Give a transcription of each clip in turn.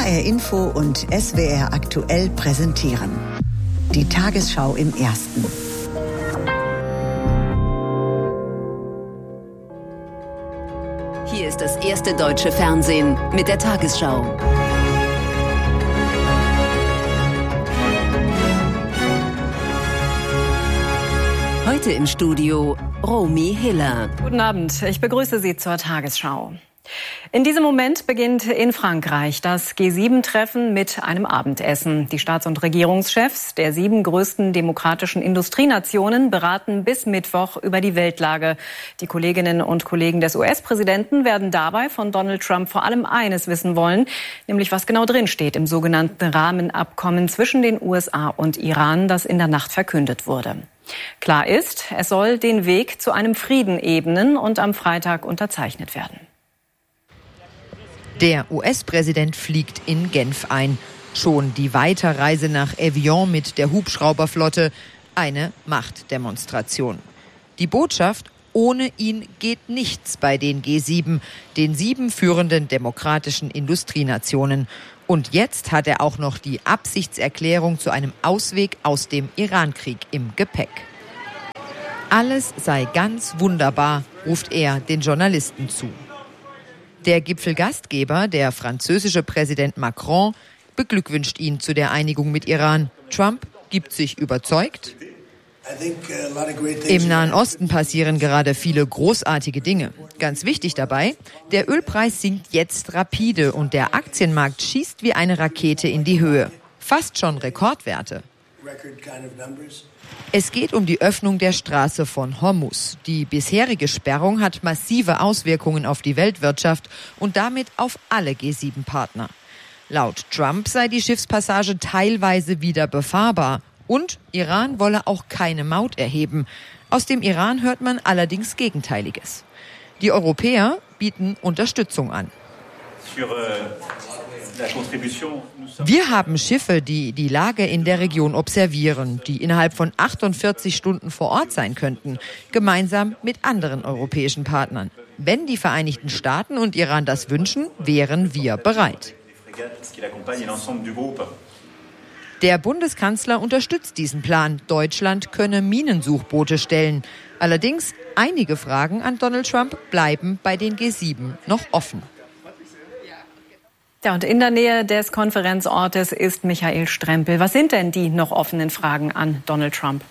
HR Info und SWR Aktuell präsentieren. Die Tagesschau im Ersten. Hier ist das erste deutsche Fernsehen mit der Tagesschau. Heute im Studio Romy Hiller. Guten Abend, ich begrüße Sie zur Tagesschau. In diesem Moment beginnt in Frankreich das G7-Treffen mit einem Abendessen. Die Staats- und Regierungschefs der 7 größten demokratischen Industrienationen beraten bis Mittwoch über die Weltlage. Die Kolleginnen und Kollegen des US-Präsidenten werden dabei von Donald Trump vor allem eines wissen wollen, nämlich was genau drinsteht im sogenannten Rahmenabkommen zwischen den USA und Iran, das in der Nacht verkündet wurde. Klar ist, es soll den Weg zu einem Frieden ebnen und am Freitag unterzeichnet werden. Der US-Präsident fliegt in Genf ein. Schon die Weiterreise nach Evian mit der Hubschrauberflotte, eine Machtdemonstration. Die Botschaft: Ohne ihn geht nichts bei den G7, den 7 führenden demokratischen Industrienationen. Und jetzt hat er auch noch die Absichtserklärung zu einem Ausweg aus dem Irankrieg im Gepäck. Alles sei ganz wunderbar, ruft er den Journalisten zu. Der Gipfelgastgeber, der französische Präsident Macron, beglückwünscht ihn zu der Einigung mit Iran. Trump gibt sich überzeugt. Im Nahen Osten passieren gerade viele großartige Dinge. Ganz wichtig dabei, der Ölpreis sinkt jetzt rapide und der Aktienmarkt schießt wie eine Rakete in die Höhe. Fast schon Rekordwerte. Es geht um die Öffnung der Straße von Hormuz. Die bisherige Sperrung hat massive Auswirkungen auf die Weltwirtschaft und damit auf alle G7-Partner. Laut Trump sei die Schiffspassage teilweise wieder befahrbar. Und Iran wolle auch keine Maut erheben. Aus dem Iran hört man allerdings Gegenteiliges. Die Europäer bieten Unterstützung an. Wir haben Schiffe, die die Lage in der Region observieren, die innerhalb von 48 Stunden vor Ort sein könnten, gemeinsam mit anderen europäischen Partnern. Wenn die Vereinigten Staaten und Iran das wünschen, wären wir bereit. Der Bundeskanzler unterstützt diesen Plan. Deutschland könne Minensuchboote stellen. Allerdings, einige Fragen an Donald Trump bleiben bei den G7 noch offen. Ja, und in der Nähe des Konferenzortes ist Michael Strempel. Was sind denn die noch offenen Fragen an Donald Trump?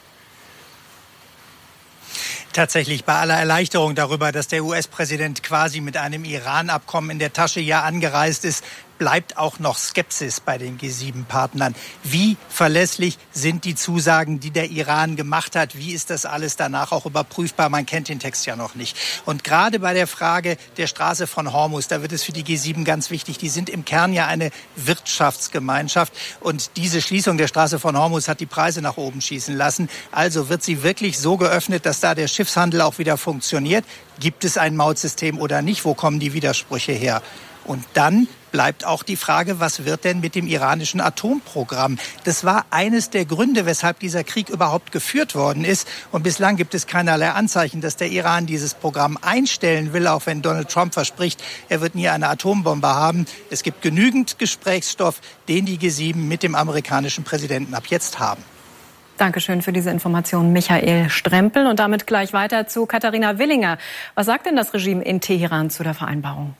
Tatsächlich bei aller Erleichterung darüber, dass der US-Präsident quasi mit einem Iran-Abkommen in der Tasche ja angereist ist, bleibt auch noch Skepsis bei den G7-Partnern. Wie verlässlich sind die Zusagen, die der Iran gemacht hat? Wie ist das alles danach auch überprüfbar? Man kennt den Text ja noch nicht. Und gerade bei der Frage der Straße von Hormuz, da wird es für die G7 ganz wichtig. Die sind im Kern ja eine Wirtschaftsgemeinschaft. Und diese Schließung der Straße von Hormuz hat die Preise nach oben schießen lassen. Also wird sie wirklich so geöffnet, dass da der Schiffshandel auch wieder funktioniert? Gibt es ein Mautsystem oder nicht? Wo kommen die Widersprüche her? Und dann bleibt auch die Frage, was wird denn mit dem iranischen Atomprogramm? Das war eines der Gründe, weshalb dieser Krieg überhaupt geführt worden ist. Und bislang gibt es keinerlei Anzeichen, dass der Iran dieses Programm einstellen will, auch wenn Donald Trump verspricht, er wird nie eine Atombombe haben. Es gibt genügend Gesprächsstoff, den die G7 mit dem amerikanischen Präsidenten ab jetzt haben. Dankeschön für diese Information, Michael Strempel. Und damit gleich weiter zu Katharina Willinger. Was sagt denn das Regime in Teheran zu der Vereinbarung?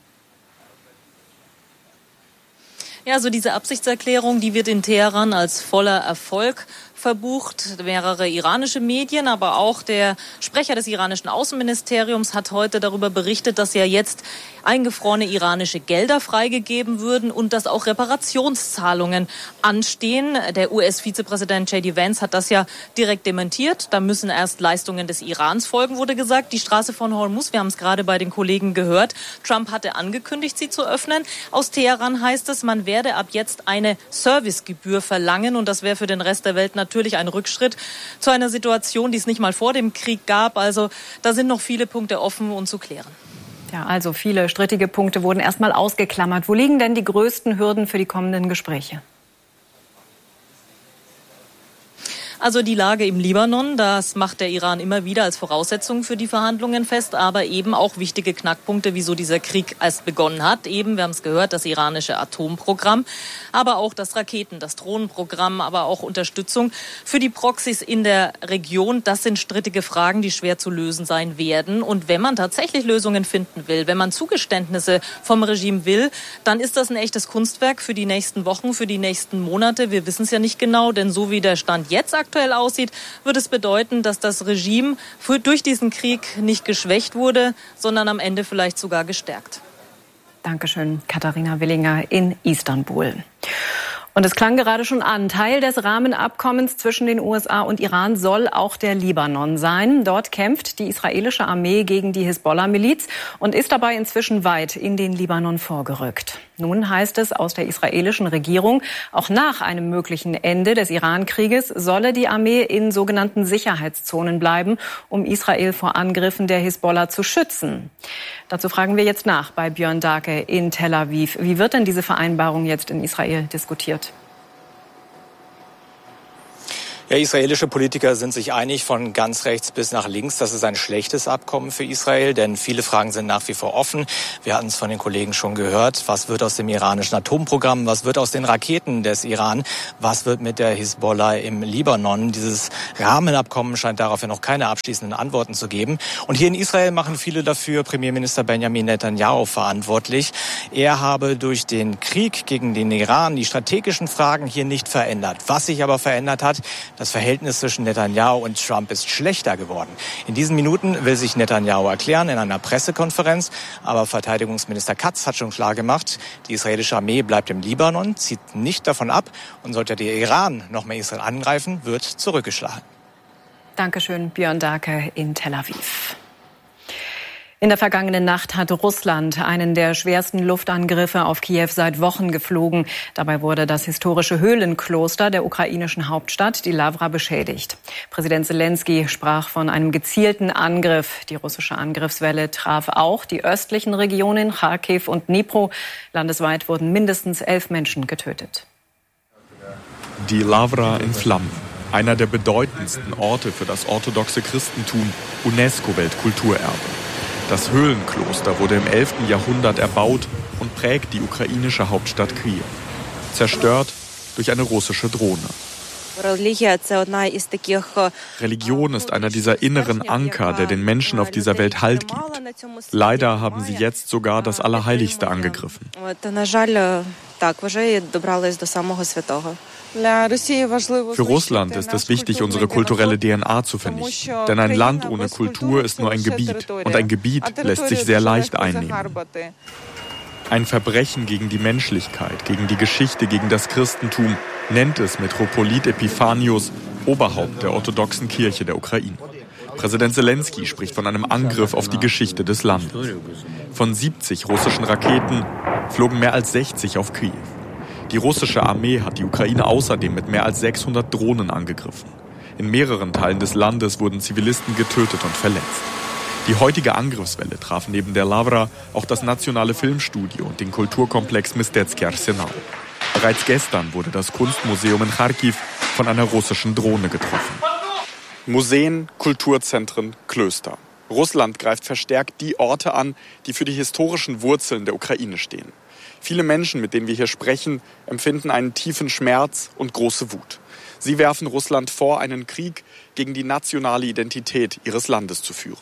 Ja, also diese Absichtserklärung, die wird in Teheran als voller Erfolg verbucht. Mehrere iranische Medien, aber auch der Sprecher des iranischen Außenministeriums hat heute darüber berichtet, dass ja jetzt eingefrorene iranische Gelder freigegeben würden und dass auch Reparationszahlungen anstehen. Der US-Vizepräsident J.D. Vance hat das ja direkt dementiert. Da müssen erst Leistungen des Irans folgen, wurde gesagt. Die Straße von Hormuz, wir haben es gerade bei den Kollegen gehört. Trump hatte angekündigt, sie zu öffnen. Aus Teheran heißt es, man werde ab jetzt eine Servicegebühr verlangen und das wäre für den Rest der Welt natürlich ein Rückschritt zu einer Situation, die es nicht mal vor dem Krieg gab. Also da sind noch viele Punkte offen und zu klären. Ja, also viele strittige Punkte wurden erstmal ausgeklammert. Wo liegen denn die größten Hürden für die kommenden Gespräche? Also die Lage im Libanon, das macht der Iran immer wieder als Voraussetzung für die Verhandlungen fest, aber eben auch wichtige Knackpunkte, wieso dieser Krieg erst begonnen hat. Eben, wir haben es gehört, das iranische Atomprogramm, aber auch das das Drohnenprogramm, aber auch Unterstützung für die Proxys in der Region. Das sind strittige Fragen, die schwer zu lösen sein werden. Und wenn man tatsächlich Lösungen finden will, wenn man Zugeständnisse vom Regime will, dann ist das ein echtes Kunstwerk für die nächsten Wochen, für die nächsten Monate. Wir wissen es ja nicht genau, denn so wie der Stand jetzt aktuell aussieht, würde es bedeuten, dass das Regime durch diesen Krieg nicht geschwächt wurde, sondern am Ende vielleicht sogar gestärkt. Dankeschön, Katharina Willinger in Istanbul. Und es klang gerade schon an, Teil des Rahmenabkommens zwischen den USA und Iran soll auch der Libanon sein. Dort kämpft die israelische Armee gegen die Hisbollah-Miliz und ist dabei inzwischen weit in den Libanon vorgerückt. Nun heißt es aus der israelischen Regierung, auch nach einem möglichen Ende des Iran-Krieges solle die Armee in sogenannten Sicherheitszonen bleiben, um Israel vor Angriffen der Hisbollah zu schützen. Dazu fragen wir jetzt nach bei Björn Dake in Tel Aviv. Wie wird denn diese Vereinbarung jetzt in Israel diskutiert? Ja, israelische Politiker sind sich einig, von ganz rechts bis nach links. Das ist ein schlechtes Abkommen für Israel, denn viele Fragen sind nach wie vor offen. Wir hatten es von den Kollegen schon gehört. Was wird aus dem iranischen Atomprogramm? Was wird aus den Raketen des Iran? Was wird mit der Hisbollah im Libanon? Dieses Rahmenabkommen scheint darauf ja noch keine abschließenden Antworten zu geben. Und hier in Israel machen viele dafür Premierminister Benjamin Netanyahu verantwortlich. Er habe durch den Krieg gegen den Iran die strategischen Fragen hier nicht verändert. Was sich aber verändert hat, das Verhältnis zwischen Netanyahu und Trump ist schlechter geworden. In diesen Minuten will sich Netanyahu erklären in einer Pressekonferenz. Aber Verteidigungsminister Katz hat schon klar gemacht, die israelische Armee bleibt im Libanon, zieht nicht davon ab. Und sollte der Iran noch mehr Israel angreifen, wird zurückgeschlagen. Dankeschön, Björn Dake in Tel Aviv. In der vergangenen Nacht hat Russland einen der schwersten Luftangriffe auf Kiew seit Wochen geflogen. Dabei wurde das historische Höhlenkloster der ukrainischen Hauptstadt, die Lawra, beschädigt. Präsident Selenskyj sprach von einem gezielten Angriff. Die russische Angriffswelle traf auch die östlichen Regionen Charkiw und Dnipro. Landesweit wurden mindestens 11 Menschen getötet. Die Lawra in Flammen. Einer der bedeutendsten Orte für das orthodoxe Christentum, UNESCO-Weltkulturerbe. Das Höhlenkloster wurde im 11. Jahrhundert erbaut und prägt die ukrainische Hauptstadt Kiew. Zerstört durch eine russische Drohne. Religion ist einer dieser inneren Anker, der den Menschen auf dieser Welt Halt gibt. Leider haben sie jetzt sogar das Allerheiligste angegriffen. Für Russland ist es wichtig, unsere kulturelle DNA zu vernichten. Denn ein Land ohne Kultur ist nur ein Gebiet. Und ein Gebiet lässt sich sehr leicht einnehmen. Ein Verbrechen gegen die Menschlichkeit, gegen die Geschichte, gegen das Christentum, nennt es Metropolit Epiphanius, Oberhaupt der orthodoxen Kirche der Ukraine. Präsident Selenskyj spricht von einem Angriff auf die Geschichte des Landes. Von 70 russischen Raketen flogen mehr als 60 auf Kiew. Die russische Armee hat die Ukraine außerdem mit mehr als 600 Drohnen angegriffen. In mehreren Teilen des Landes wurden Zivilisten getötet und verletzt. Die heutige Angriffswelle traf neben der Lawra auch das nationale Filmstudio und den Kulturkomplex Mistecki Arsenal. Bereits gestern wurde das Kunstmuseum in Charkiw von einer russischen Drohne getroffen. Museen, Kulturzentren, Klöster. Russland greift verstärkt die Orte an, die für die historischen Wurzeln der Ukraine stehen. Viele Menschen, mit denen wir hier sprechen, empfinden einen tiefen Schmerz und große Wut. Sie werfen Russland vor, einen Krieg gegen die nationale Identität ihres Landes zu führen.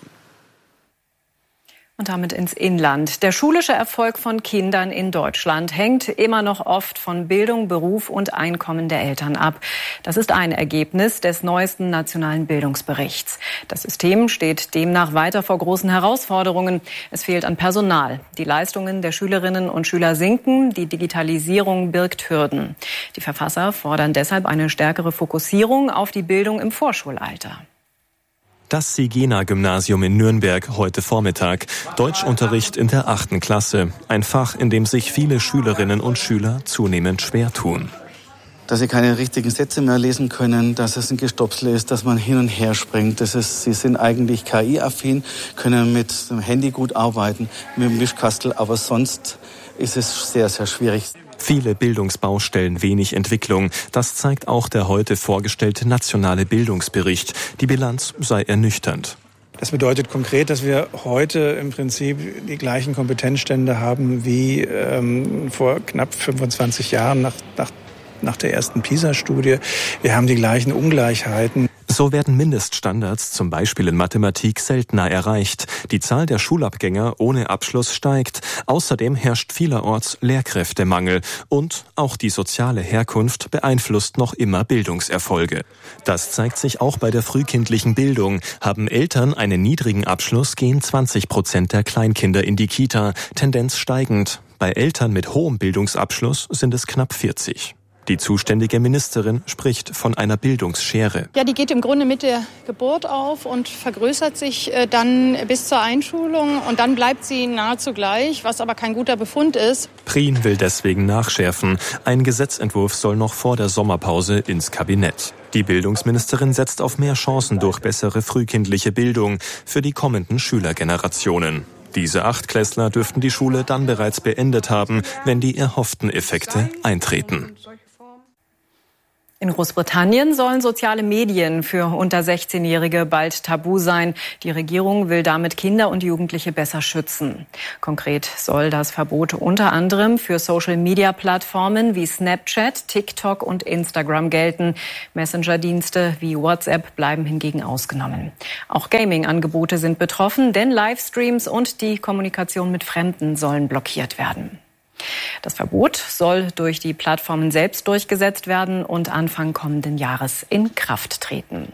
Und damit ins Inland. Der schulische Erfolg von Kindern in Deutschland hängt immer noch oft von Bildung, Beruf und Einkommen der Eltern ab. Das ist ein Ergebnis des neuesten nationalen Bildungsberichts. Das System steht demnach weiter vor großen Herausforderungen. Es fehlt an Personal. Die Leistungen der Schülerinnen und Schüler sinken. Die Digitalisierung birgt Hürden. Die Verfasser fordern deshalb eine stärkere Fokussierung auf die Bildung im Vorschulalter. Das Sigena-Gymnasium in Nürnberg heute Vormittag. Deutschunterricht in der 8. Klasse. Ein Fach, in dem sich viele Schülerinnen und Schüler zunehmend schwer tun. Dass sie keine richtigen Sätze mehr lesen können, dass es ein Gestopsel ist, dass man hin und her springt. Sie sind eigentlich KI-affin, können mit dem Handy gut arbeiten, mit dem Mischkastel, aber sonst ist es sehr, sehr schwierig. Viele Bildungsbaustellen, wenig Entwicklung. Das zeigt auch der heute vorgestellte nationale Bildungsbericht. Die Bilanz sei ernüchternd. Das bedeutet konkret, dass wir heute im Prinzip die gleichen Kompetenzstände haben wie vor knapp 25 Jahren nach der ersten PISA-Studie. Wir haben die gleichen Ungleichheiten. So werden Mindeststandards, zum Beispiel in Mathematik, seltener erreicht. Die Zahl der Schulabgänger ohne Abschluss steigt. Außerdem herrscht vielerorts Lehrkräftemangel. Und auch die soziale Herkunft beeinflusst noch immer Bildungserfolge. Das zeigt sich auch bei der frühkindlichen Bildung. Haben Eltern einen niedrigen Abschluss, gehen 20% der Kleinkinder in die Kita. Tendenz steigend. Bei Eltern mit hohem Bildungsabschluss sind es knapp 40. Die zuständige Ministerin spricht von einer Bildungsschere. Ja, die geht im Grunde mit der Geburt auf und vergrößert sich dann bis zur Einschulung. Und dann bleibt sie nahezu gleich, was aber kein guter Befund ist. Prien will deswegen nachschärfen. Ein Gesetzentwurf soll noch vor der Sommerpause ins Kabinett. Die Bildungsministerin setzt auf mehr Chancen durch bessere frühkindliche Bildung für die kommenden Schülergenerationen. Diese Achtklässler dürften die Schule dann bereits beendet haben, wenn die erhofften Effekte eintreten. In Großbritannien sollen soziale Medien für unter 16-Jährige bald tabu sein. Die Regierung will damit Kinder und Jugendliche besser schützen. Konkret soll das Verbot unter anderem für Social-Media-Plattformen wie Snapchat, TikTok und Instagram gelten. Messenger-Dienste wie WhatsApp bleiben hingegen ausgenommen. Auch Gaming-Angebote sind betroffen, denn Livestreams und die Kommunikation mit Fremden sollen blockiert werden. Das Verbot soll durch die Plattformen selbst durchgesetzt werden und Anfang kommenden Jahres in Kraft treten.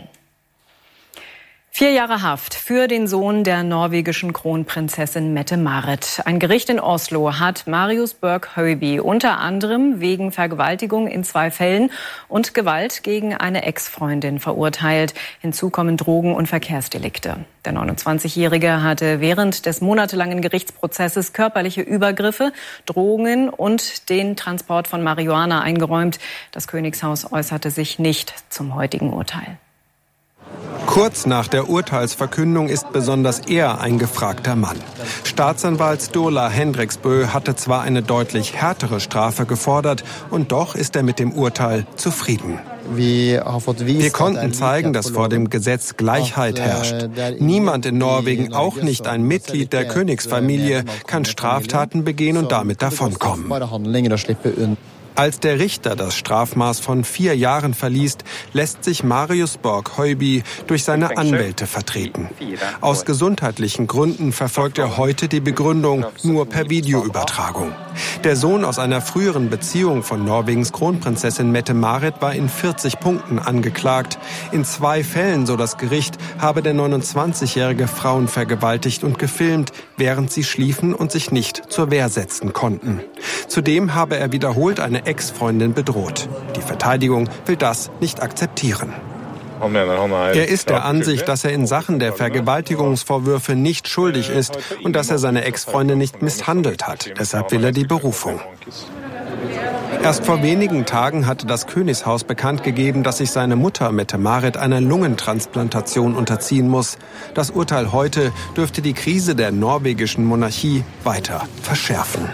4 Jahre Haft für den Sohn der norwegischen Kronprinzessin Mette-Marit. Ein Gericht in Oslo hat Marius Berg-Høiby unter anderem wegen Vergewaltigung in 2 Fällen und Gewalt gegen eine Ex-Freundin verurteilt. Hinzu kommen Drogen- und Verkehrsdelikte. Der 29-Jährige hatte während des monatelangen Gerichtsprozesses körperliche Übergriffe, Drohungen und den Transport von Marihuana eingeräumt. Das Königshaus äußerte sich nicht zum heutigen Urteil. Kurz nach der Urteilsverkündung ist besonders er ein gefragter Mann. Staatsanwalt Sturla Hendriksbø hatte zwar eine deutlich härtere Strafe gefordert, und doch ist er mit dem Urteil zufrieden. Wir konnten zeigen, dass vor dem Gesetz Gleichheit herrscht. Niemand in Norwegen, auch nicht ein Mitglied der Königsfamilie, kann Straftaten begehen und damit davonkommen. Als der Richter das Strafmaß von 4 Jahren verliest, lässt sich Marius Berg-Høiby durch seine Anwälte vertreten. Aus gesundheitlichen Gründen verfolgt er heute die Begründung nur per Videoübertragung. Der Sohn aus einer früheren Beziehung von Norwegens Kronprinzessin Mette-Marit war in 40 Punkten angeklagt. In 2 Fällen, so das Gericht, habe der 29-jährige Frauen vergewaltigt und gefilmt, während sie schliefen und sich nicht zur Wehr setzen konnten. Zudem habe er wiederholt eine Ex-Freundin bedroht. Die Verteidigung will das nicht akzeptieren. Er ist der Ansicht, dass er in Sachen der Vergewaltigungsvorwürfe nicht schuldig ist und dass er seine Ex-Freundin nicht misshandelt hat. Deshalb will er die Berufung. Erst vor wenigen Tagen hatte das Königshaus bekannt gegeben, dass sich seine Mutter Mette-Marit einer Lungentransplantation unterziehen muss. Das Urteil heute dürfte die Krise der norwegischen Monarchie weiter verschärfen.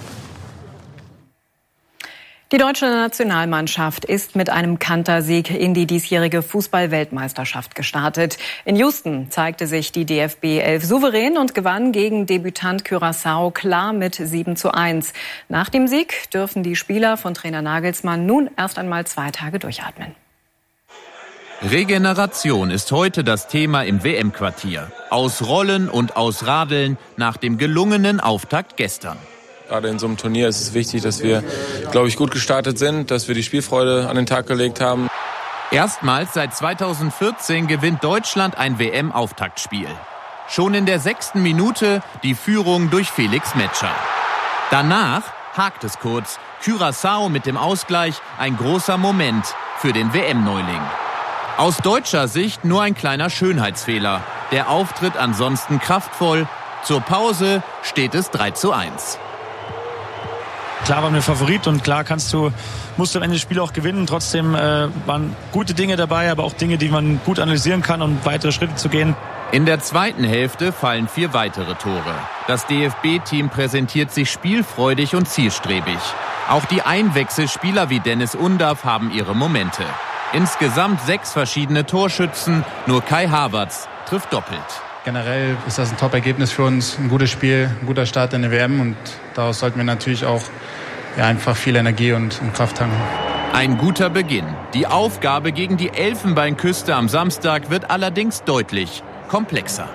Die deutsche Nationalmannschaft ist mit einem Kantersieg in die diesjährige Fußball-Weltmeisterschaft gestartet. In Houston zeigte sich die DFB 11 souverän und gewann gegen Debütant Curaçao klar mit 7:1. Nach dem Sieg dürfen die Spieler von Trainer Nagelsmann nun erst einmal 2 Tage durchatmen. Regeneration ist heute das Thema im WM-Quartier. Ausrollen und ausradeln nach dem gelungenen Auftakt gestern. Gerade in so einem Turnier ist es wichtig, dass wir, glaube ich, gut gestartet sind, dass wir die Spielfreude an den Tag gelegt haben. Erstmals seit 2014 gewinnt Deutschland ein WM-Auftaktspiel. Schon in der 6. Minute die Führung durch Felix Metscher. Danach hakt es kurz. Curaçao mit dem Ausgleich, ein großer Moment für den WM-Neuling. Aus deutscher Sicht nur ein kleiner Schönheitsfehler. Der Auftritt ansonsten kraftvoll. Zur Pause steht es 3:1. Klar waren wir Favorit und klar musst du am Ende das Spiel auch gewinnen. Trotzdem waren gute Dinge dabei, aber auch Dinge, die man gut analysieren kann, um weitere Schritte zu gehen. In der zweiten Hälfte fallen 4 weitere Tore. Das DFB-Team präsentiert sich spielfreudig und zielstrebig. Auch die Einwechselspieler wie Dennis Undav haben ihre Momente. Insgesamt 6 verschiedene Torschützen, nur Kai Havertz trifft doppelt. Generell ist das ein Top-Ergebnis für uns, ein gutes Spiel, ein guter Start in der WM und daraus sollten wir natürlich auch einfach viel Energie und Kraft tanken. Ein guter Beginn. Die Aufgabe gegen die Elfenbeinküste am Samstag wird allerdings deutlich komplexer.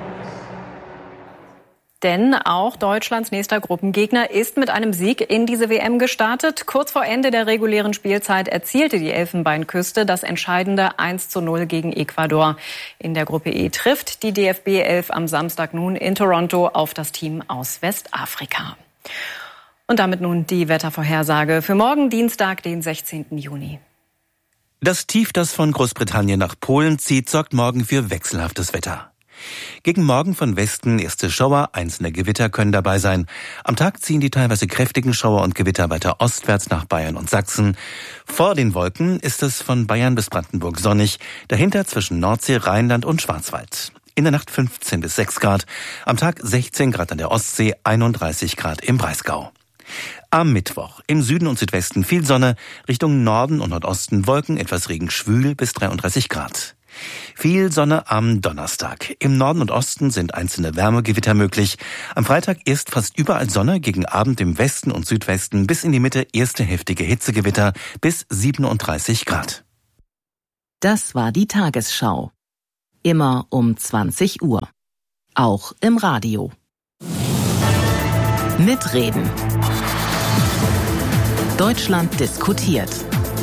Denn auch Deutschlands nächster Gruppengegner ist mit einem Sieg in diese WM gestartet. Kurz vor Ende der regulären Spielzeit erzielte die Elfenbeinküste das entscheidende 1:0 gegen Ecuador. In der Gruppe E trifft die DFB 11 am Samstag nun in Toronto auf das Team aus Westafrika. Und damit nun die Wettervorhersage für morgen Dienstag, den 16. Juni. Das Tief, das von Großbritannien nach Polen zieht, sorgt morgen für wechselhaftes Wetter. Gegen Morgen von Westen erste Schauer, einzelne Gewitter können dabei sein. Am Tag ziehen die teilweise kräftigen Schauer und Gewitter weiter ostwärts nach Bayern und Sachsen. Vor den Wolken ist es von Bayern bis Brandenburg sonnig, dahinter zwischen Nordsee, Rheinland und Schwarzwald. In der Nacht 15 bis 6 Grad, am Tag 16 Grad an der Ostsee, 31 Grad im Breisgau. Am Mittwoch im Süden und Südwesten viel Sonne, Richtung Norden und Nordosten Wolken, etwas Regen, schwül bis 33 Grad. Viel Sonne am Donnerstag. Im Norden und Osten sind einzelne Wärmegewitter möglich. Am Freitag erst fast überall Sonne, gegen Abend im Westen und Südwesten bis in die Mitte erste heftige Hitzegewitter bis 37 Grad. Das war die Tagesschau. Immer um 20 Uhr. Auch im Radio. Mitreden. Deutschland diskutiert.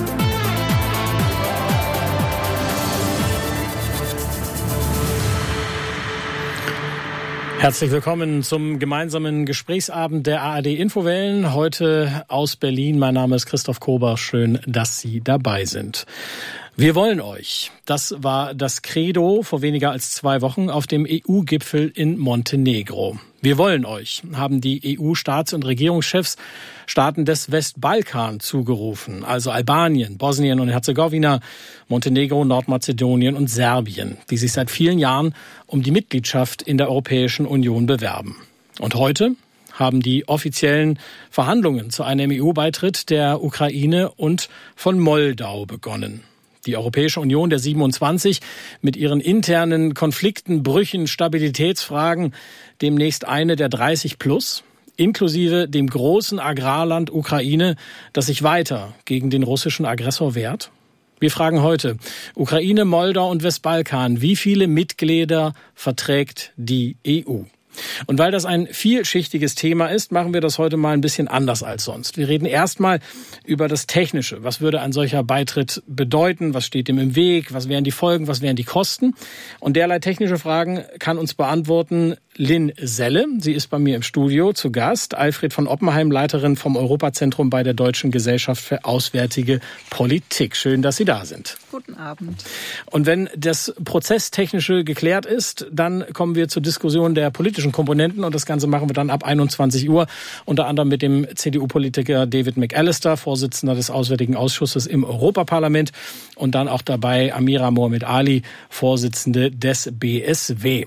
Herzlich willkommen zum gemeinsamen Gesprächsabend der ARD Infowellen. Heute aus Berlin. Mein Name ist Christoph Kober. Schön, dass Sie dabei sind. Wir wollen euch. Das war das Credo vor weniger als 2 Wochen auf dem EU-Gipfel in Montenegro. Wir wollen euch, haben die EU-Staats- und Regierungschefs Staaten des Westbalkan zugerufen, also Albanien, Bosnien und Herzegowina, Montenegro, Nordmazedonien und Serbien, die sich seit vielen Jahren um die Mitgliedschaft in der Europäischen Union bewerben. Und heute haben die offiziellen Verhandlungen zu einem EU-Beitritt der Ukraine und von Moldau begonnen. Die Europäische Union der 27 mit ihren internen Konflikten, Brüchen, Stabilitätsfragen, demnächst eine der 30 plus, inklusive dem großen Agrarland Ukraine, das sich weiter gegen den russischen Aggressor wehrt? Wir fragen heute, Ukraine, Moldau und Westbalkan, wie viele Mitglieder verträgt die EU? Und weil das ein vielschichtiges Thema ist, machen wir das heute mal ein bisschen anders als sonst. Wir reden erstmal über das Technische. Was würde ein solcher Beitritt bedeuten? Was steht dem im Weg? Was wären die Folgen? Was wären die Kosten? Und derlei technische Fragen kann uns beantworten Lynn Selle. Sie ist bei mir im Studio zu Gast. Alfred von Oppenheim, Leiterin vom Europazentrum bei der Deutschen Gesellschaft für Auswärtige Politik. Schön, dass Sie da sind. Guten Abend. Und wenn das Prozesstechnische geklärt ist, dann kommen wir zur Diskussion der politischen Komponenten. Und das Ganze machen wir dann ab 21 Uhr, unter anderem mit dem CDU-Politiker David McAllister, Vorsitzender des Auswärtigen Ausschusses im Europaparlament. Und dann auch dabei Amira Mohamed Ali, Vorsitzende des BSW.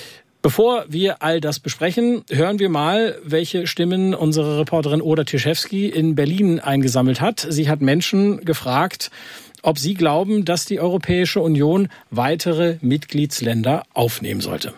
Bevor wir all das besprechen, hören wir mal, welche Stimmen unsere Reporterin Oda Tischewski in Berlin eingesammelt hat. Sie hat Menschen gefragt, ob sie glauben, dass die Europäische Union weitere Mitgliedsländer aufnehmen sollte.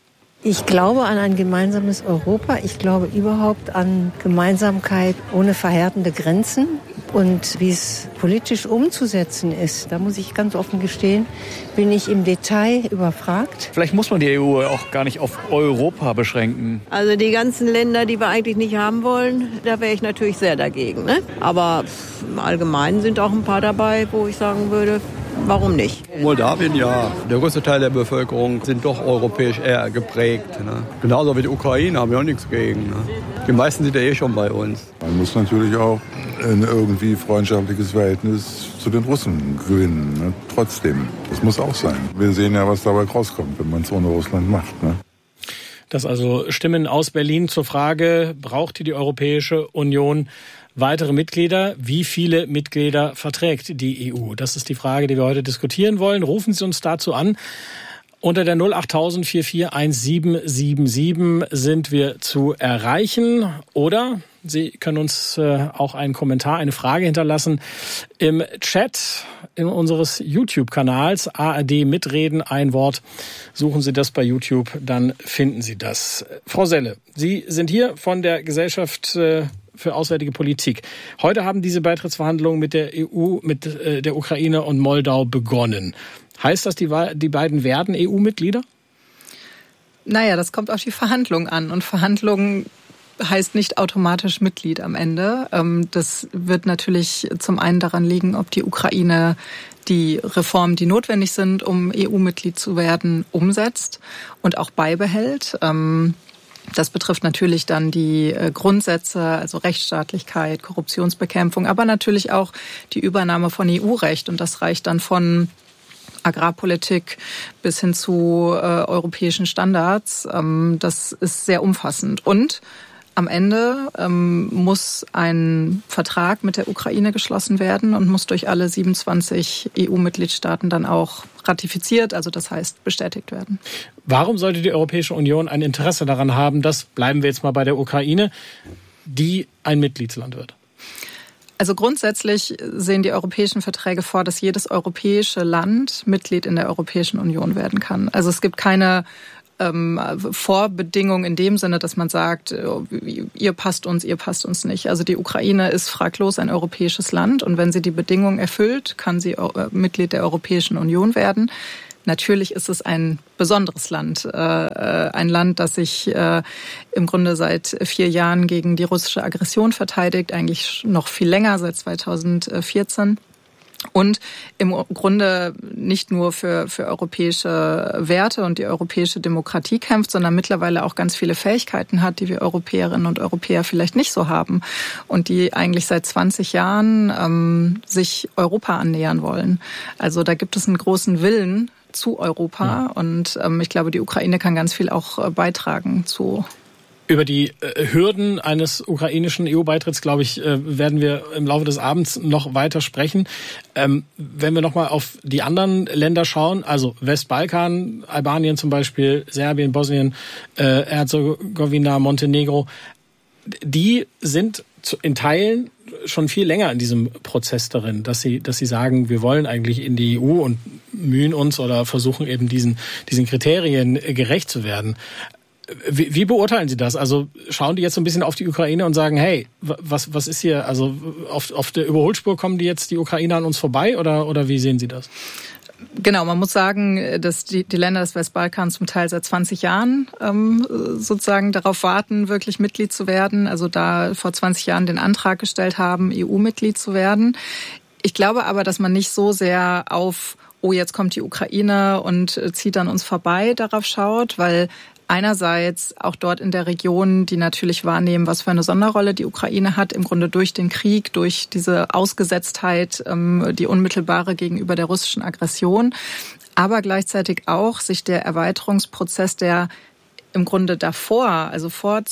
Ich glaube an ein gemeinsames Europa. Ich glaube überhaupt an Gemeinsamkeit ohne verhärtende Grenzen. Und wie es politisch umzusetzen ist, da muss ich ganz offen gestehen, bin ich im Detail überfragt. Vielleicht muss man die EU auch gar nicht auf Europa beschränken. Also die ganzen Länder, die wir eigentlich nicht haben wollen, da wäre ich natürlich sehr dagegen. Ne? Aber im Allgemeinen sind auch ein paar dabei, wo ich sagen würde, warum nicht? Moldawien, ja. Der größte Teil der Bevölkerung sind doch europäisch eher geprägt. Ne? Genauso wie die Ukraine haben wir auch nichts gegen. Ne? Die meisten sind ja eh schon bei uns. Man muss natürlich auch ein irgendwie freundschaftliches Verhältnis zu den Russen gewinnen. Ne? Trotzdem, das muss auch sein. Wir sehen ja, was dabei rauskommt, wenn man es ohne Russland macht. Ne? Das also Stimmen aus Berlin zur Frage, braucht die Europäische Union weitere Mitglieder? Wie viele Mitglieder verträgt die EU? Das ist die Frage, die wir heute diskutieren wollen. Rufen Sie uns dazu an. Unter der 08000 441777 sind wir zu erreichen. Oder Sie können uns auch einen Kommentar, eine Frage hinterlassen im Chat in unseres YouTube-Kanals ARD Mitreden, ein Wort. Suchen Sie das bei YouTube, dann finden Sie das. Frau Selle, Sie sind hier von der Gesellschaft für Auswärtige Politik. Heute haben diese Beitrittsverhandlungen mit der EU, mit der Ukraine und Moldau begonnen. Heißt das, die beiden werden EU-Mitglieder? Naja, das kommt auf die Verhandlungen an. Und Verhandlungen heißt nicht automatisch Mitglied am Ende. Das wird natürlich zum einen daran liegen, ob die Ukraine die Reformen, die notwendig sind, um EU-Mitglied zu werden, umsetzt und auch beibehält. Das betrifft natürlich dann die Grundsätze, also Rechtsstaatlichkeit, Korruptionsbekämpfung, aber natürlich auch die Übernahme von EU-Recht. Und das reicht dann von Agrarpolitik bis hin zu europäischen Standards. Das ist sehr umfassend. Und am Ende muss ein Vertrag mit der Ukraine geschlossen werden und muss durch alle 27 EU-Mitgliedstaaten dann auch ratifiziert, also das heißt bestätigt werden. Warum sollte die Europäische Union ein Interesse daran haben, dass, bleiben wir jetzt mal bei der Ukraine, die ein Mitgliedsland wird? Also grundsätzlich sehen die europäischen Verträge vor, dass jedes europäische Land Mitglied in der Europäischen Union werden kann. Also es gibt keine Vorbedingung in dem Sinne, dass man sagt, ihr passt uns nicht. Also die Ukraine ist fraglos ein europäisches Land und wenn sie die Bedingungen erfüllt, kann sie Mitglied der Europäischen Union werden. Natürlich ist es ein besonderes Land, ein Land, das sich im Grunde seit 4 Jahren gegen die russische Aggression verteidigt, eigentlich noch viel länger, seit 2014. Und im Grunde nicht nur für europäische Werte und die europäische Demokratie kämpft, sondern mittlerweile auch ganz viele Fähigkeiten hat, die wir Europäerinnen und Europäer vielleicht nicht so haben und die eigentlich seit 20 Jahren sich Europa annähern wollen. Also da gibt es einen großen Willen zu Europa und ich glaube, die Ukraine kann ganz viel auch beitragen zu. Über die Hürden eines ukrainischen EU-Beitritts, glaube ich, werden wir im Laufe des Abends noch weiter sprechen. Wenn wir nochmal auf die anderen Länder schauen, also Westbalkan, Albanien zum Beispiel, Serbien, Bosnien, Herzegowina, Montenegro, die sind in Teilen schon viel länger in diesem Prozess darin, dass sie sagen, wir wollen eigentlich in die EU und mühen uns oder versuchen eben diesen Kriterien gerecht zu werden. Wie beurteilen Sie das? Also schauen die jetzt so ein bisschen auf die Ukraine und sagen, hey, was ist hier? Also auf der Überholspur kommen die Ukrainer an uns vorbei oder wie sehen Sie das? Genau, man muss sagen, dass die Länder des Westbalkans zum Teil seit 20 Jahren sozusagen darauf warten, wirklich Mitglied zu werden. Also da vor 20 Jahren den Antrag gestellt haben, EU-Mitglied zu werden. Ich glaube aber, dass man nicht so sehr auf, jetzt kommt die Ukraine und zieht an uns vorbei, darauf schaut, weil einerseits auch dort in der Region, die natürlich wahrnehmen, was für eine Sonderrolle die Ukraine hat, im Grunde durch den Krieg, durch diese Ausgesetztheit, die unmittelbare gegenüber der russischen Aggression, aber gleichzeitig auch sich der Erweiterungsprozess, der im Grunde davor, also vor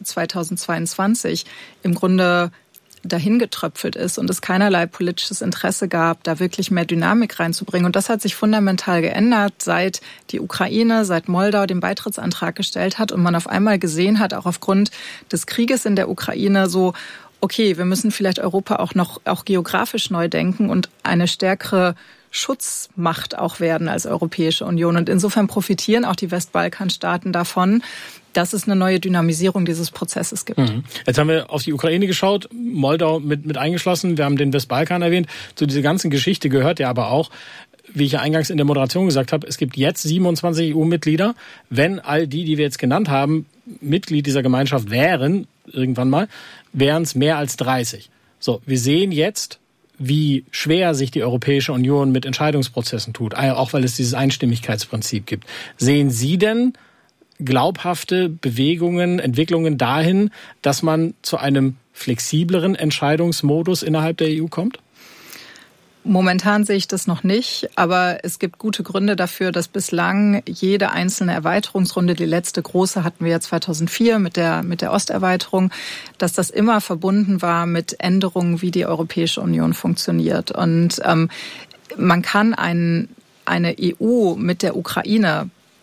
2022, im Grunde dahin getröpfelt ist und es keinerlei politisches Interesse gab, da wirklich mehr Dynamik reinzubringen. Und das hat sich fundamental geändert, seit die Ukraine, seit Moldau den Beitrittsantrag gestellt hat und man auf einmal gesehen hat, auch aufgrund des Krieges in der Ukraine, so, okay, wir müssen vielleicht Europa auch geografisch neu denken und eine stärkere Schutzmacht auch werden als Europäische Union. Und insofern profitieren auch die Westbalkanstaaten davon, dass es eine neue Dynamisierung dieses Prozesses gibt. Jetzt haben wir auf die Ukraine geschaut, Moldau mit eingeschlossen, wir haben den Westbalkan erwähnt. Zu dieser ganzen Geschichte gehört ja aber auch, wie ich ja eingangs in der Moderation gesagt habe, es gibt jetzt 27 EU-Mitglieder. Wenn all die wir jetzt genannt haben, Mitglied dieser Gemeinschaft wären, irgendwann mal, wären es mehr als 30. So, wir sehen jetzt, wie schwer sich die Europäische Union mit Entscheidungsprozessen tut, auch weil es dieses Einstimmigkeitsprinzip gibt. Sehen Sie denn glaubhafte Bewegungen, Entwicklungen dahin, dass man zu einem flexibleren Entscheidungsmodus innerhalb der EU kommt? Momentan sehe ich das noch nicht, aber es gibt gute Gründe dafür, dass bislang jede einzelne Erweiterungsrunde, die letzte große hatten wir ja 2004 mit der Osterweiterung, dass das immer verbunden war mit Änderungen, wie die Europäische Union funktioniert. Und man kann eine EU mit der Ukraine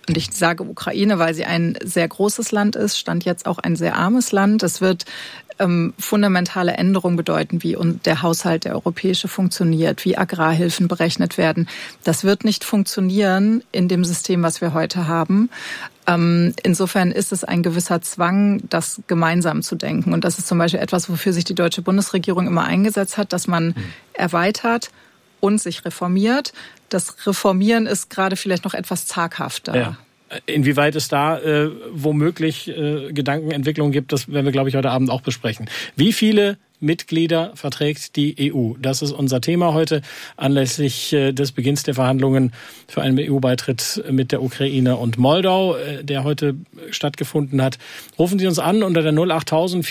Und ich sage Ukraine, weil sie ein sehr großes Land ist, Stand jetzt auch ein sehr armes Land. Das wird fundamentale Änderungen bedeuten, wie der Haushalt, der europäische, funktioniert, wie Agrarhilfen berechnet werden. Das wird nicht funktionieren in dem System, was wir heute haben. Insofern ist es ein gewisser Zwang, das gemeinsam zu denken. Und das ist zum Beispiel etwas, wofür sich die deutsche Bundesregierung immer eingesetzt hat, dass man erweitert und sich reformiert. Das Reformieren ist gerade vielleicht noch etwas zaghafter. Ja. Inwieweit es da womöglich Gedankenentwicklungen gibt, das werden wir, glaube ich, heute Abend auch besprechen. Wie viele Mitglieder verträgt die EU? Das ist unser Thema heute anlässlich des Beginns der Verhandlungen für einen EU-Beitritt mit der Ukraine und Moldau, der heute stattgefunden hat. Rufen Sie uns an unter der 08000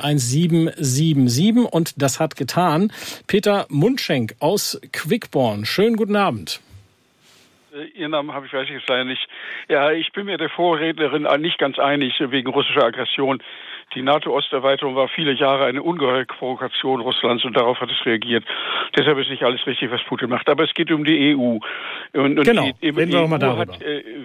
441777 und das hat getan Peter Mundschenk aus Quickborn. Schönen guten Abend. Ihren Namen habe ich, weiß ich jetzt leider nicht. Ja, ich bin mir der Vorrednerin nicht ganz einig wegen russischer Aggression. Die NATO-Osterweiterung war viele Jahre eine ungeheure Provokation Russlands und darauf hat es reagiert. Deshalb ist nicht alles richtig, was Putin macht. Aber es geht um die EU. Und genau, reden wir auch mal darüber.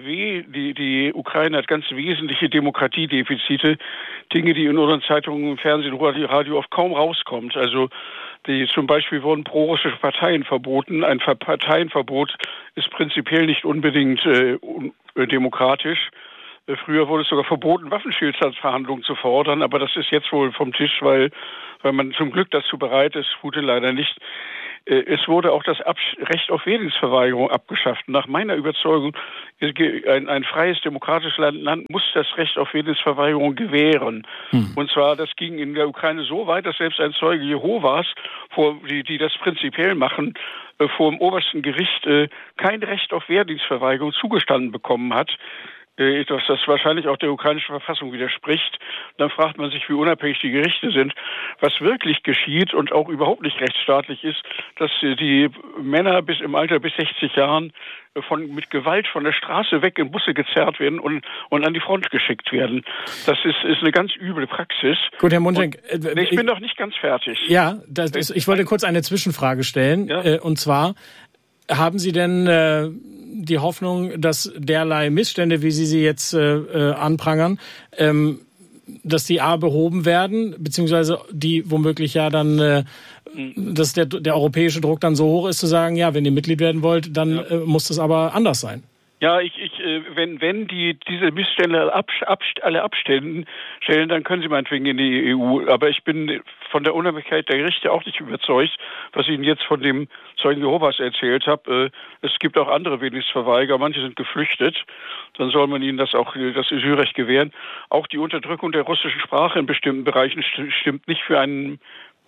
Die Ukraine hat ganz wesentliche Demokratiedefizite. Dinge, die in unseren Zeitungen, im Fernsehen, Radio oft kaum rauskommt. Also zum Beispiel wurden pro-russische Parteien verboten. Ein Parteienverbot ist prinzipiell nicht unbedingt demokratisch. Früher wurde es sogar verboten, Waffenstillstandsverhandlungen zu fordern, aber das ist jetzt wohl vom Tisch, weil man zum Glück dazu bereit ist, Putin leider nicht. Es wurde auch das Recht auf Wehrdienstverweigerung abgeschafft. Nach meiner Überzeugung, ein freies, demokratisches Land muss das Recht auf Wehrdienstverweigerung gewähren. Und zwar, das ging in der Ukraine so weit, dass selbst ein Zeuge Jehovas, die das prinzipiell machen, vor dem obersten Gericht kein Recht auf Wehrdienstverweigerung zugestanden bekommen hat. Dass das wahrscheinlich auch der ukrainischen Verfassung widerspricht. Dann fragt man sich, wie unabhängig die Gerichte sind. Was wirklich geschieht und auch überhaupt nicht rechtsstaatlich ist, dass die Männer im Alter bis 60 Jahren mit Gewalt von der Straße weg in Busse gezerrt werden und an die Front geschickt werden. Das ist eine ganz üble Praxis. Gut, Herr Mundschenk. Ich bin noch nicht ganz fertig. Ja, ich wollte kurz eine Zwischenfrage stellen. Ja? Und zwar, haben Sie denn die Hoffnung, dass derlei Missstände, wie Sie sie jetzt anprangern, dass die behoben werden, beziehungsweise die womöglich ja dann, dass der europäische Druck dann so hoch ist, zu sagen, ja, wenn ihr Mitglied werden wollt, dann muss das aber anders sein? Ja, wenn die diese Missstände alle abstellen, dann können sie meinetwegen in die EU. Aber ich bin von der Unabhängigkeit der Gerichte auch nicht überzeugt, was ich Ihnen jetzt von dem Zeugen Jehovas erzählt habe. Es gibt auch andere Wehrdienstverweigerer, manche sind geflüchtet. Dann soll man ihnen das Asylrecht gewähren. Auch die Unterdrückung der russischen Sprache in bestimmten Bereichen steht nicht für einen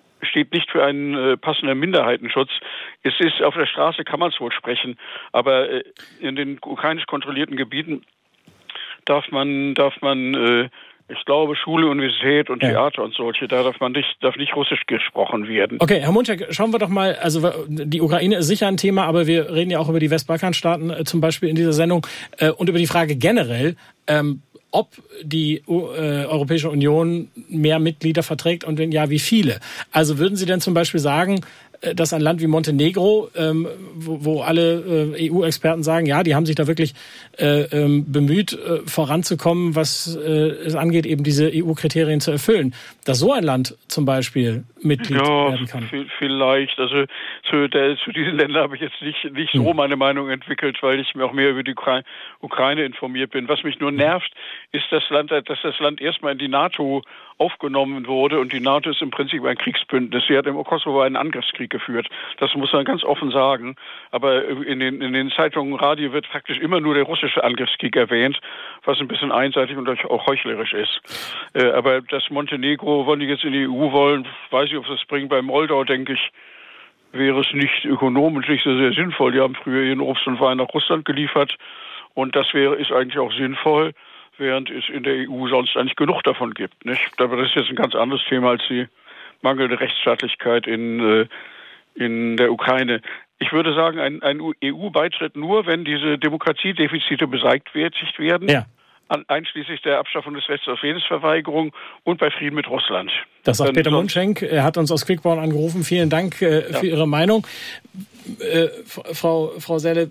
passenden Minderheitenschutz. Es ist, auf der Straße kann man es wohl sprechen, aber in den ukrainisch kontrollierten Gebieten darf man, ich glaube, Schule, Universität und Theater und solche, da darf nicht Russisch gesprochen werden. Okay, Herr Mundschenk, schauen wir doch mal, also die Ukraine ist sicher ein Thema, aber wir reden ja auch über die Westbalkanstaaten zum Beispiel in dieser Sendung und über die Frage generell, ob die Europäische Union mehr Mitglieder verträgt und wenn ja, wie viele. Also würden Sie denn zum Beispiel sagen, dass ein Land wie Montenegro, wo alle EU-Experten sagen, ja, die haben sich da wirklich bemüht, voranzukommen, was es angeht, eben diese EU-Kriterien zu erfüllen, dass so ein Land zum Beispiel Mitglied werden kann? Vielleicht. Also zu diesen Ländern habe ich jetzt nicht so meine Meinung entwickelt, weil ich mir auch mehr über die Ukraine informiert bin. Was mich nur nervt, ist dass das Land erstmal in die NATO aufgenommen wurde und die NATO ist im Prinzip ein Kriegsbündnis. Sie hat im Kosovo einen Angriffskrieg geführt. Das muss man ganz offen sagen. Aber in den Zeitungen, Radio wird praktisch immer nur der russische Angriffskrieg erwähnt, was ein bisschen einseitig und auch heuchlerisch ist. Aber das Montenegro, wenn die jetzt in die EU wollen, weiß ich, ob es das bringt. Bei Moldau, denke ich, wäre es nicht ökonomisch nicht so sehr sinnvoll. Die haben früher ihren Obst und Wein nach Russland geliefert und das ist eigentlich auch sinnvoll, während es in der EU sonst eigentlich genug davon gibt, nicht? Aber das ist jetzt ein ganz anderes Thema als die mangelnde Rechtsstaatlichkeit in der Ukraine. Ich würde sagen, ein EU-Beitritt nur, wenn diese Demokratiedefizite beseitigt werden. Ja. Einschließlich der Abschaffung des Rechts auf Wehrdienstverweigerung und bei Frieden mit Russland. Das sagt Peter Mundschenk. Er hat uns aus Quickborn angerufen. Vielen Dank für Ihre Meinung. Frau Selle,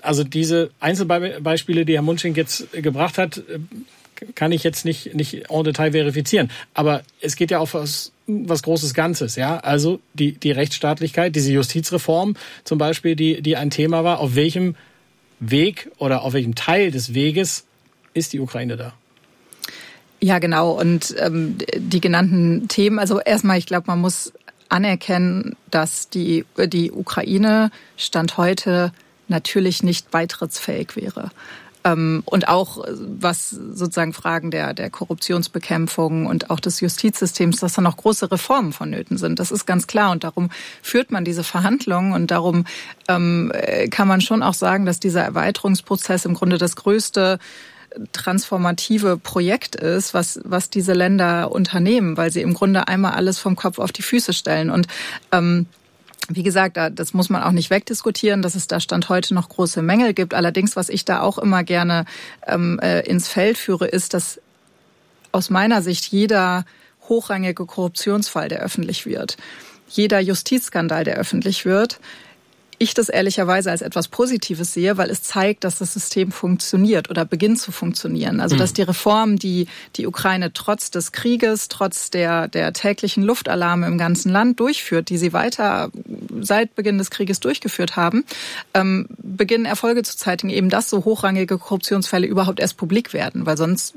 Also diese Einzelbeispiele, die Herr Munsching jetzt gebracht hat, kann ich jetzt nicht en Detail verifizieren. Aber es geht ja auch was Großes Ganzes, ja. Also die Rechtsstaatlichkeit, diese Justizreform zum Beispiel, die ein Thema war. Auf welchem Weg oder auf welchem Teil des Weges ist die Ukraine da? Ja, genau. Und die genannten Themen, also erstmal, ich glaube, man muss anerkennen, dass die Ukraine Stand heute natürlich nicht beitrittsfähig wäre. Und auch was sozusagen Fragen der Korruptionsbekämpfung und auch des Justizsystems, dass da noch große Reformen vonnöten sind. Das ist ganz klar. Und darum führt man diese Verhandlungen. Und darum kann man schon auch sagen, dass dieser Erweiterungsprozess im Grunde das größte transformative Projekt ist, was diese Länder unternehmen, weil sie im Grunde einmal alles vom Kopf auf die Füße stellen. Und wie gesagt, das muss man auch nicht wegdiskutieren, dass es da Stand heute noch große Mängel gibt. Allerdings, was ich da auch immer gerne ins Feld führe, ist, dass aus meiner Sicht jeder hochrangige Korruptionsfall, der öffentlich wird, jeder Justizskandal, der öffentlich wird, ich das ehrlicherweise als etwas Positives sehe, weil es zeigt, dass das System funktioniert oder beginnt zu funktionieren. Also dass die Reformen, die die Ukraine trotz des Krieges, trotz der täglichen Luftalarme im ganzen Land durchführt, die sie weiter seit Beginn des Krieges durchgeführt haben, beginnen Erfolge zu zeitigen, eben dass so hochrangige Korruptionsfälle überhaupt erst publik werden, weil sonst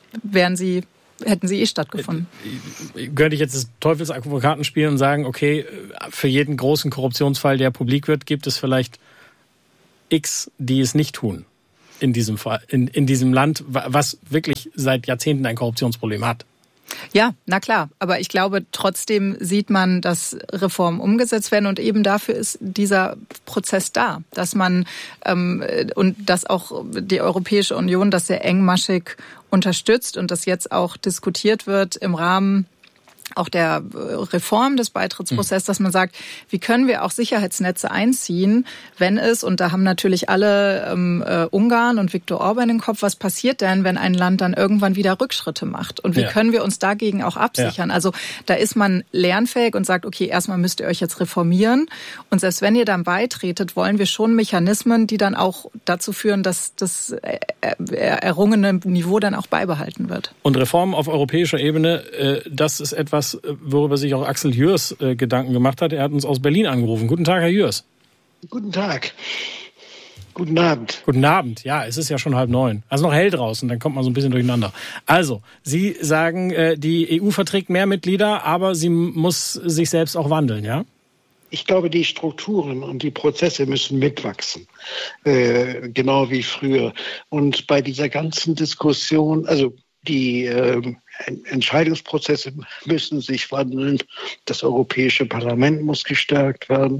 hätten sie stattgefunden. Könnte ich jetzt das Teufelsadvokaten spielen und sagen, okay, für jeden großen Korruptionsfall, der publik wird, gibt es vielleicht X, die es nicht tun in diesem Fall, in diesem Land, was wirklich seit Jahrzehnten ein Korruptionsproblem hat. Ja, na klar. Aber ich glaube, trotzdem sieht man, dass Reformen umgesetzt werden und eben dafür ist dieser Prozess da, dass man und dass auch die Europäische Union das sehr engmaschig unterstützt und das jetzt auch diskutiert wird im Rahmen auch der Reform des Beitrittsprozesses, dass man sagt, wie können wir auch Sicherheitsnetze einziehen, wenn es, und da haben natürlich alle Ungarn und Viktor Orban im Kopf, was passiert denn, wenn ein Land dann irgendwann wieder Rückschritte macht? Und wie können wir uns dagegen auch absichern? Ja. Also da ist man lernfähig und sagt, okay, erstmal müsst ihr euch jetzt reformieren. Und selbst wenn ihr dann beitretet, wollen wir schon Mechanismen, die dann auch dazu führen, dass das errungene Niveau dann auch beibehalten wird. Und Reformen auf europäischer Ebene, das ist etwas, worüber sich auch Axel Jürs Gedanken gemacht hat. Er hat uns aus Berlin angerufen. Guten Tag, Herr Jürs. Guten Tag. Guten Abend. Guten Abend. Ja, es ist ja schon 8:30. Also noch hell draußen, dann kommt man so ein bisschen durcheinander. Also, Sie sagen, die EU verträgt mehr Mitglieder, aber sie muss sich selbst auch wandeln, ja? Ich glaube, die Strukturen und die Prozesse müssen mitwachsen, genau wie früher. Und bei dieser ganzen Diskussion, also die Entscheidungsprozesse müssen sich wandeln. Das Europäische Parlament muss gestärkt werden.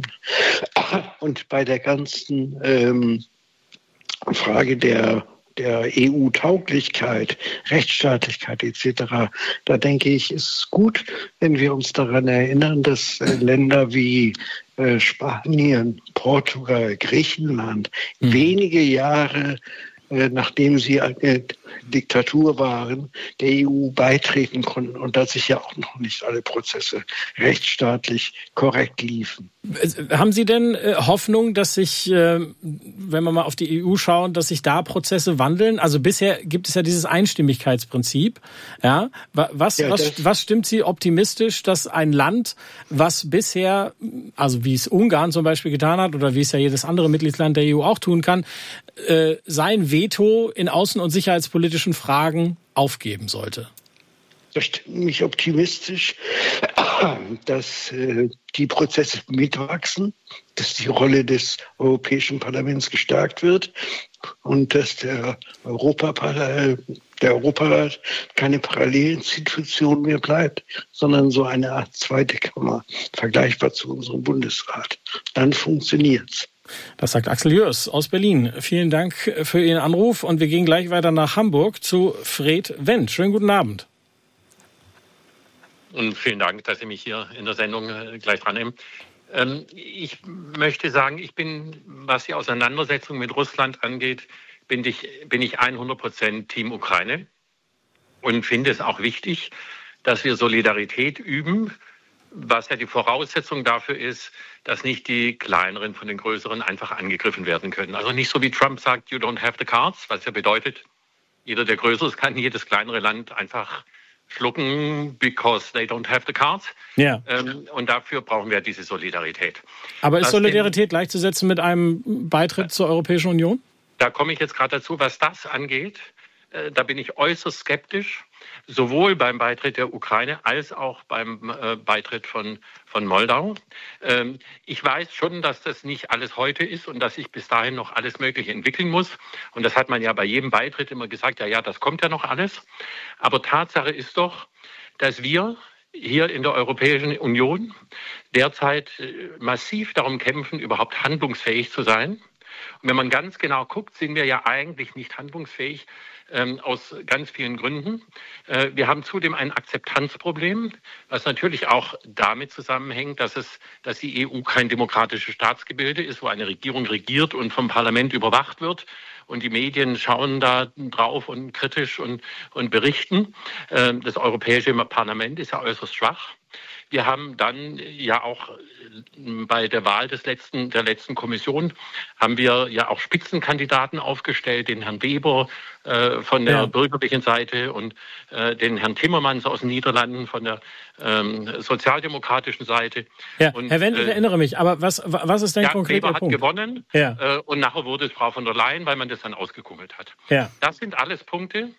Und bei der ganzen Frage der EU-Tauglichkeit, Rechtsstaatlichkeit etc., da denke ich, ist es gut, wenn wir uns daran erinnern, dass Länder wie Spanien, Portugal, Griechenland wenige Jahre nachdem sie eine Diktatur waren, der EU beitreten konnten und dass sich ja auch noch nicht alle Prozesse rechtsstaatlich korrekt liefen. Haben Sie denn Hoffnung, dass sich, wenn wir mal auf die EU schauen, dass sich da Prozesse wandeln? Also bisher gibt es ja dieses Einstimmigkeitsprinzip. Ja, was stimmt Sie optimistisch, dass ein Land, was bisher, also wie es Ungarn zum Beispiel getan hat oder wie es ja jedes andere Mitgliedsland der EU auch tun kann, sein Veto in außen- und sicherheitspolitischen Fragen aufgeben sollte? Das stimmt mich optimistisch, dass die Prozesse mitwachsen, dass die Rolle des Europäischen Parlaments gestärkt wird und dass der Europarat keine Parallelinstitution mehr bleibt, sondern so eine Art zweite Kammer, vergleichbar zu unserem Bundesrat. Dann funktioniert's. Das sagt Axel Jürs aus Berlin. Vielen Dank für Ihren Anruf und wir gehen gleich weiter nach Hamburg zu Fred Wendt. Schönen guten Abend. Und vielen Dank, dass Sie mich hier in der Sendung gleich dran nehmen. Ich möchte sagen, was die Auseinandersetzung mit Russland angeht, bin ich 100% Team Ukraine und finde es auch wichtig, dass wir Solidarität üben was ja die Voraussetzung dafür ist, dass nicht die kleineren von den größeren einfach angegriffen werden können. Also nicht so wie Trump sagt, you don't have the cards, was ja bedeutet, jeder, der größer ist, kann jedes kleinere Land einfach schlucken, because they don't have the cards. Ja. Und dafür brauchen wir diese Solidarität. Aber ist Solidarität gleichzusetzen mit einem Beitritt zur Europäischen Union? Da komme ich jetzt gerade dazu, was das angeht. Da bin ich äußerst skeptisch, sowohl beim Beitritt der Ukraine als auch beim Beitritt von Moldau. Ich weiß schon, dass das nicht alles heute ist und dass sich bis dahin noch alles Mögliche entwickeln muss. Und das hat man ja bei jedem Beitritt immer gesagt, ja, das kommt ja noch alles. Aber Tatsache ist doch, dass wir hier in der Europäischen Union derzeit massiv darum kämpfen, überhaupt handlungsfähig zu sein. Und wenn man ganz genau guckt, sind wir ja eigentlich nicht handlungsfähig, aus ganz vielen Gründen. Wir haben zudem ein Akzeptanzproblem, was natürlich auch damit zusammenhängt, dass die EU kein demokratisches Staatsgebilde ist, wo eine Regierung regiert und vom Parlament überwacht wird. Und die Medien schauen da drauf und kritisch und berichten. Das Europäische Parlament ist ja äußerst schwach. Wir haben dann ja auch bei der Wahl der letzten Kommission haben wir ja auch Spitzenkandidaten aufgestellt, den Herrn Weber von der bürgerlichen Seite und den Herrn Timmermans aus den Niederlanden von der sozialdemokratischen Seite. Ja, und, Herr Wendt, ich erinnere mich, aber was ist denn konkret Weber der Punkt? hat gewonnen und nachher wurde es Frau von der Leyen, weil man das dann ausgekungelt hat. Ja. Das sind alles Punkte.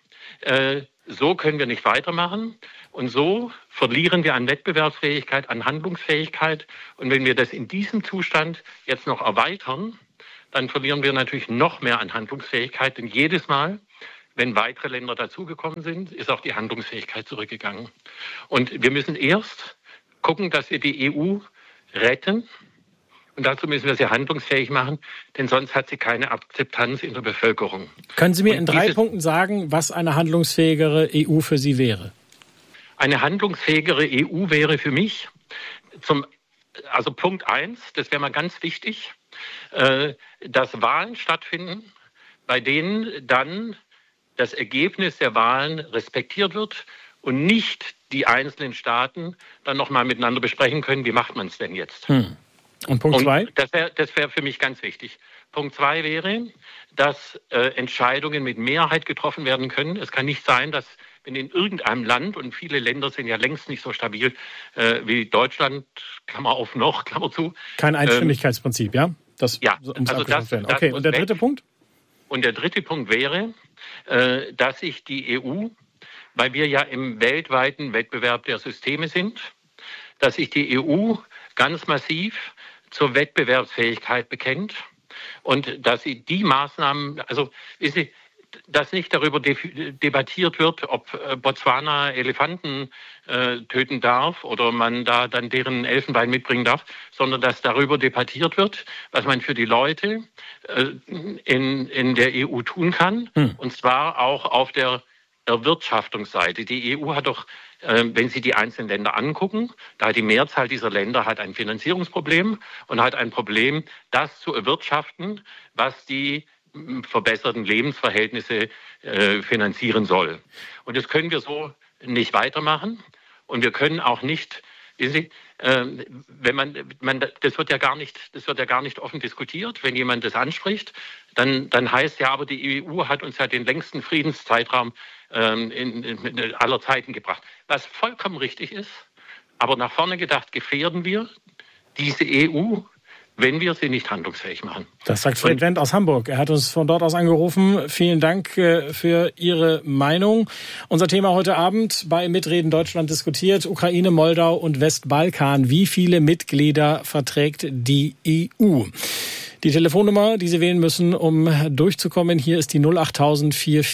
So können wir nicht weitermachen und so verlieren wir an Wettbewerbsfähigkeit, an Handlungsfähigkeit. Und wenn wir das in diesem Zustand jetzt noch erweitern, dann verlieren wir natürlich noch mehr an Handlungsfähigkeit. Denn jedes Mal, wenn weitere Länder dazugekommen sind, ist auch die Handlungsfähigkeit zurückgegangen. Und wir müssen erst gucken, dass wir die EU retten. Und dazu müssen wir sie handlungsfähig machen, denn sonst hat sie keine Akzeptanz in der Bevölkerung. Können Sie mir in 3 Punkten sagen, was eine handlungsfähigere EU für Sie wäre? Eine handlungsfähigere EU wäre für mich, also Punkt 1, das wäre mal ganz wichtig, dass Wahlen stattfinden, bei denen dann das Ergebnis der Wahlen respektiert wird und nicht die einzelnen Staaten dann nochmal miteinander besprechen können, wie macht man es denn jetzt? Und Punkt 2? Das wäre für mich ganz wichtig. Punkt 2 wäre, dass Entscheidungen mit Mehrheit getroffen werden können. Es kann nicht sein, dass wenn in irgendeinem Land, und viele Länder sind ja längst nicht so stabil wie Deutschland, Klammer auf noch, Klammer zu. Kein Einstimmigkeitsprinzip, ja? Okay, und der dritte Punkt? Und der dritte Punkt wäre, dass sich die EU, weil wir ja im weltweiten Wettbewerb der Systeme sind, dass sich die EU ganz massiv zur Wettbewerbsfähigkeit bekennt und dass sie die Maßnahmen, also dass nicht darüber debattiert wird, ob Botswana Elefanten töten darf oder man da dann deren Elfenbein mitbringen darf, sondern dass darüber debattiert wird, was man für die Leute in der EU tun kann, und zwar auch auf der Erwirtschaftungsseite. Die EU hat doch, wenn Sie die einzelnen Länder angucken, da hat die Mehrzahl dieser Länder hat ein Finanzierungsproblem und hat ein Problem, das zu erwirtschaften, was die verbesserten Lebensverhältnisse finanzieren soll. Und das können wir so nicht weitermachen. Und wir können auch nicht, wenn man das wird ja gar nicht offen diskutiert. Wenn jemand das anspricht, dann heißt ja, aber die EU hat uns ja den längsten Friedenszeitraum in aller Zeiten gebracht. Was vollkommen richtig ist, aber nach vorne gedacht gefährden wir diese EU, wenn wir sie nicht handlungsfähig machen. Das sagt Fred Wendt aus Hamburg. Er hat uns von dort aus angerufen. Vielen Dank für Ihre Meinung. Unser Thema heute Abend bei Mitreden Deutschland diskutiert: Ukraine, Moldau und Westbalkan. Wie viele Mitglieder verträgt die EU? Die Telefonnummer, die Sie wählen müssen, um durchzukommen, hier ist die 08000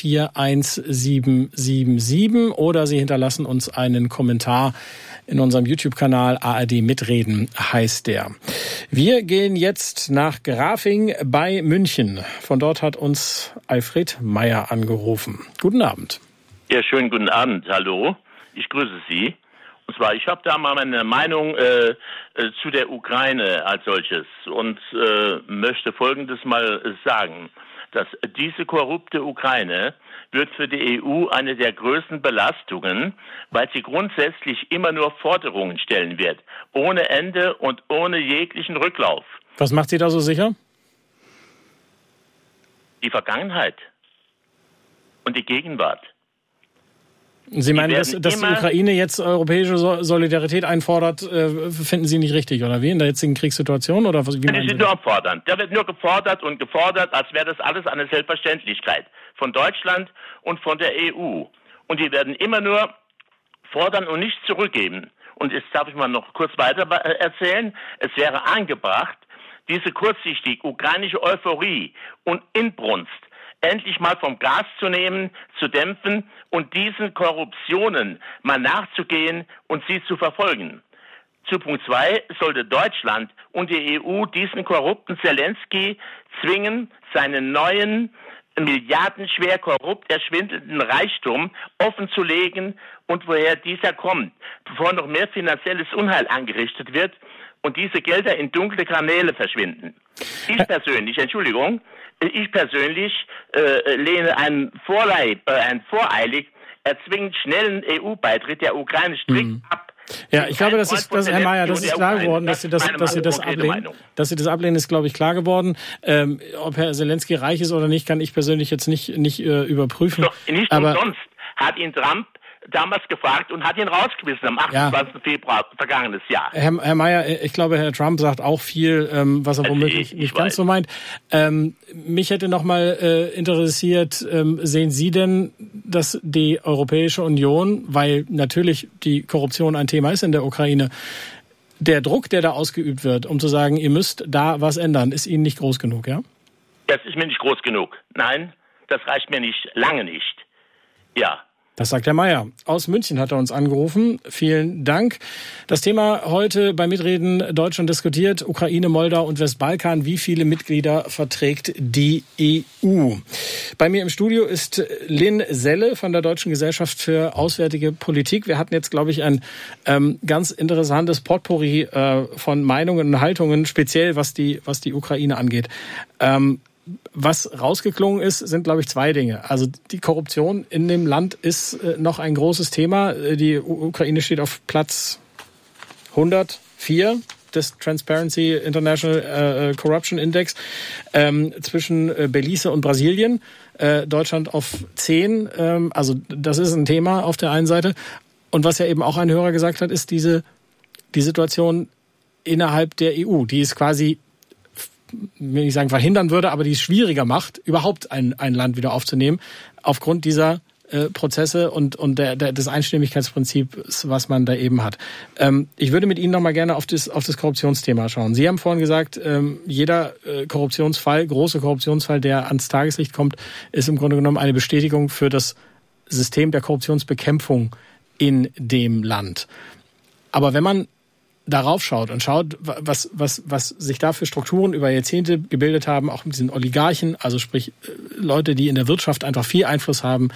441 oder Sie hinterlassen uns einen Kommentar in unserem YouTube-Kanal. ARD Mitreden heißt der. Wir gehen jetzt nach Grafing bei München. Von dort hat uns Alfred Meyer angerufen. Guten Abend. Ja, schönen guten Abend. Hallo, ich grüße Sie. Und zwar, ich habe da mal meine Meinung zu der Ukraine als solches und möchte Folgendes mal sagen. dass diese korrupte Ukraine wird für die EU eine der größten Belastungen, weil sie grundsätzlich immer nur Forderungen stellen wird, ohne Ende und ohne jeglichen Rücklauf. Was macht Sie da so sicher? Die Vergangenheit und die Gegenwart. Sie meinen, dass die Ukraine jetzt europäische Solidarität einfordert, finden Sie nicht richtig, oder wie? In der jetzigen Kriegssituation? Oder wie meinen Sie nur abfordern. Da wird nur gefordert und gefordert, als wäre das alles eine Selbstverständlichkeit von Deutschland und von der EU. Und die werden immer nur fordern und nichts zurückgeben. Und jetzt darf ich mal noch kurz weiter erzählen. Es wäre angebracht, diese kurzsichtig ukrainische Euphorie und Inbrunst endlich mal vom Gas zu nehmen, zu dämpfen und diesen Korruptionen mal nachzugehen und sie zu verfolgen. Zu Punkt 2 sollte Deutschland und die EU diesen korrupten Zelensky zwingen, seinen neuen, milliardenschwer korrupt erschwindelnden Reichtum offenzulegen und woher dieser kommt, bevor noch mehr finanzielles Unheil angerichtet wird und diese Gelder in dunkle Kanäle verschwinden. Ich persönlich lehne einen voreilig erzwingend schnellen EU-Beitritt der Ukraine strikt ab. Ja, ich glaube, Herr Mayer, das ist klar geworden, dass Sie das ablehnen. Dass Sie das ablehnen, ist, glaube ich, klar geworden. Ob Herr Zelensky reich ist oder nicht, kann ich persönlich jetzt nicht überprüfen. Doch, nicht umsonst hat ihn Trump damals gefragt und hat ihn rausgewiesen am 28. Februar vergangenes Jahr. Herr Mayer, ich glaube, Herr Trump sagt auch viel, was er womöglich nicht ganz so meint. Mich hätte noch mal interessiert, sehen Sie denn, dass die Europäische Union, weil natürlich die Korruption ein Thema ist in der Ukraine, der Druck, der da ausgeübt wird, um zu sagen, ihr müsst da was ändern, ist Ihnen nicht groß genug, ja? Das ist mir nicht groß genug. Nein, das reicht mir nicht, lange nicht. Ja. Das sagt Herr Mayer. Aus München hat er uns angerufen. Vielen Dank. Das Thema heute bei Mitreden Deutschland diskutiert. Ukraine, Moldau und Westbalkan. Wie viele Mitglieder verträgt die EU? Bei mir im Studio ist Lynn Selle von der Deutschen Gesellschaft für Auswärtige Politik. Wir hatten jetzt, glaube ich, ein ganz interessantes Potpourri von Meinungen und Haltungen, speziell was die Ukraine angeht. Was rausgeklungen ist, sind, glaube ich, zwei Dinge. Also die Korruption in dem Land ist noch ein großes Thema. Die Ukraine steht auf Platz 104 des Transparency International Corruption Index zwischen Belize und Brasilien. Deutschland auf 10. Also das ist ein Thema auf der einen Seite. Und was ja eben auch ein Hörer gesagt hat, ist die Situation innerhalb der EU. Die ist quasi, will ich sagen, verhindern würde, aber die es schwieriger macht, überhaupt ein Land wieder aufzunehmen, aufgrund dieser Prozesse und des Einstimmigkeitsprinzips, was man da eben hat. Ich würde mit Ihnen noch mal gerne auf das Korruptionsthema schauen. Sie haben vorhin gesagt, jeder große Korruptionsfall, der ans Tageslicht kommt, ist im Grunde genommen eine Bestätigung für das System der Korruptionsbekämpfung in dem Land. Aber wenn man darauf schaut und schaut, was sich da für Strukturen über Jahrzehnte gebildet haben, auch mit diesen Oligarchen, also sprich Leute, die in der Wirtschaft einfach viel Einfluss haben,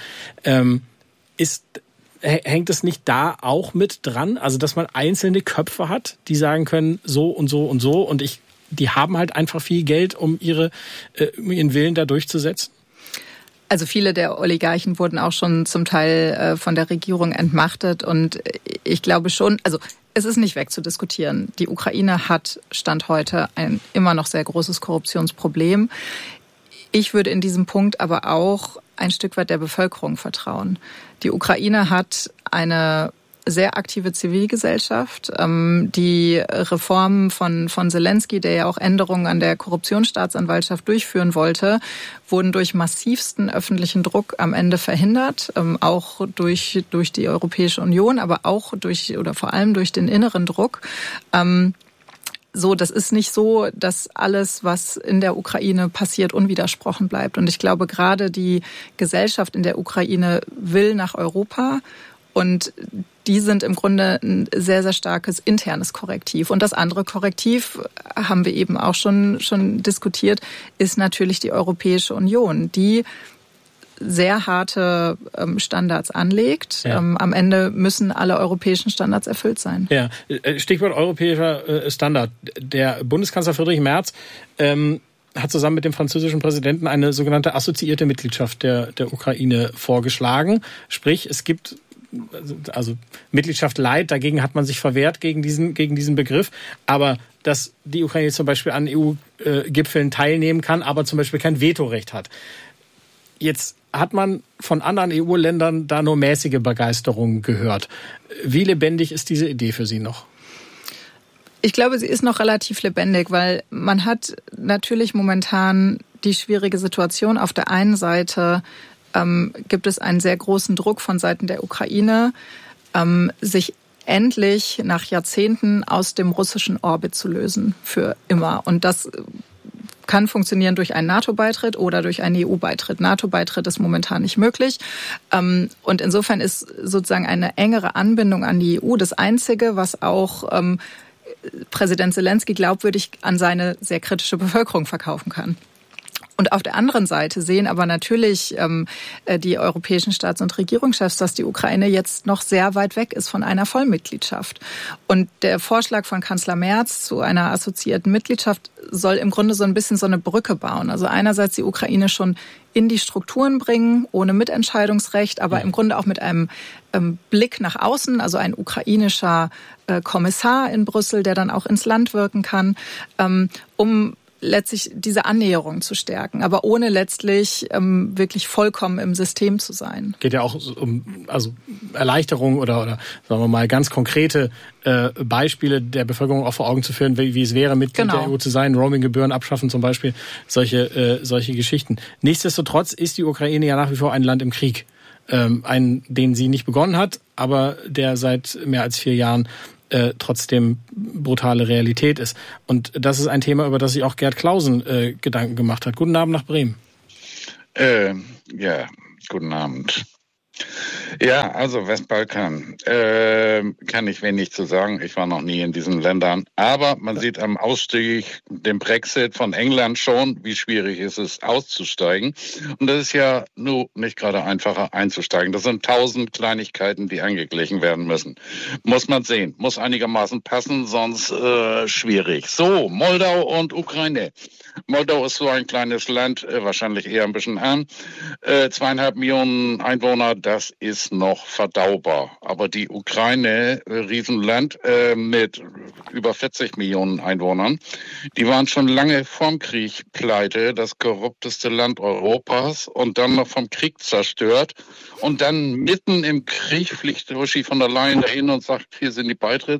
hängt es nicht da auch mit dran? Also, dass man einzelne Köpfe hat, die sagen können, so und so und so, und die haben halt einfach viel Geld, um ihren Willen da durchzusetzen? Also viele der Oligarchen wurden auch schon zum Teil von der Regierung entmachtet, und ich glaube schon, also es ist nicht wegzudiskutieren. Die Ukraine hat Stand heute ein immer noch sehr großes Korruptionsproblem. Ich würde in diesem Punkt aber auch ein Stück weit der Bevölkerung vertrauen. Die Ukraine hat eine sehr aktive Zivilgesellschaft. Die Reformen von Zelensky, der ja auch Änderungen an der Korruptionsstaatsanwaltschaft durchführen wollte, wurden durch massivsten öffentlichen Druck am Ende verhindert, auch durch die Europäische Union, aber auch vor allem durch den inneren Druck. Das ist nicht so, dass alles, was in der Ukraine passiert, unwidersprochen bleibt. Und ich glaube, gerade die Gesellschaft in der Ukraine will nach Europa, und die sind im Grunde ein sehr, sehr starkes internes Korrektiv. Und das andere Korrektiv, haben wir eben auch schon diskutiert, ist natürlich die Europäische Union, die sehr harte Standards anlegt. Ja. Am Ende müssen alle europäischen Standards erfüllt sein. Ja, Stichwort europäischer Standard. Der Bundeskanzler Friedrich Merz hat zusammen mit dem französischen Präsidenten eine sogenannte assoziierte Mitgliedschaft der Ukraine vorgeschlagen. Sprich, es gibt also Mitgliedschaft Light, dagegen hat man sich verwehrt gegen diesen Begriff, aber dass die Ukraine zum Beispiel an EU-Gipfeln teilnehmen kann, aber zum Beispiel kein Vetorecht hat. Jetzt hat man von anderen EU-Ländern da nur mäßige Begeisterung gehört. Wie lebendig ist diese Idee für Sie noch? Ich glaube, sie ist noch relativ lebendig, weil man hat natürlich momentan die schwierige Situation. Auf der einen Seite gibt es einen sehr großen Druck von Seiten der Ukraine, sich endlich nach Jahrzehnten aus dem russischen Orbit zu lösen, für immer. Und das kann funktionieren durch einen NATO-Beitritt oder durch einen EU-Beitritt. NATO-Beitritt ist momentan nicht möglich. Und insofern ist sozusagen eine engere Anbindung an die EU das Einzige, was auch Präsident Zelensky glaubwürdig an seine sehr kritische Bevölkerung verkaufen kann. Und auf der anderen Seite sehen aber natürlich die europäischen Staats- und Regierungschefs, dass die Ukraine jetzt noch sehr weit weg ist von einer Vollmitgliedschaft. Und der Vorschlag von Kanzler Merz zu einer assoziierten Mitgliedschaft soll im Grunde so ein bisschen so eine Brücke bauen. Also einerseits die Ukraine schon in die Strukturen bringen, ohne Mitentscheidungsrecht, aber im Grunde auch mit einem Blick nach außen, also ein ukrainischer Kommissar in Brüssel, der dann auch ins Land wirken kann, um letztlich diese Annäherung zu stärken, aber ohne letztlich wirklich vollkommen im System zu sein. Geht ja auch um Erleichterung oder sagen wir mal ganz konkrete Beispiele der Bevölkerung auch vor Augen zu führen, wie es wäre, Mitglied der EU zu sein, Roaminggebühren abschaffen zum Beispiel, solche Geschichten. Nichtsdestotrotz ist die Ukraine ja nach wie vor ein Land im Krieg, den sie nicht begonnen hat, aber der seit mehr als 4 Jahren trotzdem brutale Realität ist. Und das ist ein Thema, über das sich auch Gerd Clausen Gedanken gemacht hat. Guten Abend nach Bremen. Ja, guten Abend. Ja, also Westbalkan, kann ich wenig zu sagen. Ich war noch nie in diesen Ländern. Aber man sieht am Ausstieg, dem Brexit von England schon, wie schwierig ist es auszusteigen. Und das ist ja nur nicht gerade einfacher einzusteigen. Das sind 1000 Kleinigkeiten, die angeglichen werden müssen. Muss man sehen. Muss einigermaßen passen, sonst schwierig. So, Moldau und Ukraine. Moldau ist so ein kleines Land, wahrscheinlich eher ein bisschen arm. 2,5 Millionen Einwohner, das ist noch verdaubar. Aber die Ukraine, Riesenland mit über 40 Millionen Einwohnern, die waren schon lange vorm Krieg pleite, das korrupteste Land Europas und dann noch vom Krieg zerstört. Und dann mitten im Krieg fliegt Uschi von der Leyen dahin und sagt, hier sind die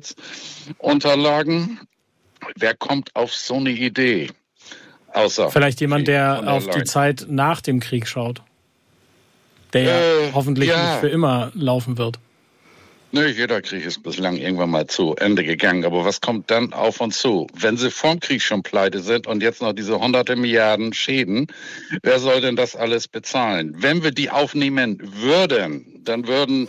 Beitrittsunterlagen. Wer kommt auf so eine Idee? Außer vielleicht jemand, der auf die Zeit nach dem Krieg schaut. Der ja hoffentlich nicht für immer laufen wird. Nö, jeder Krieg ist bislang irgendwann mal zu Ende gegangen. Aber was kommt dann auf uns zu? Wenn sie vorm Krieg schon pleite sind und jetzt noch diese 100 Milliarden Schäden, wer soll denn das alles bezahlen? Wenn wir die aufnehmen würden, dann würden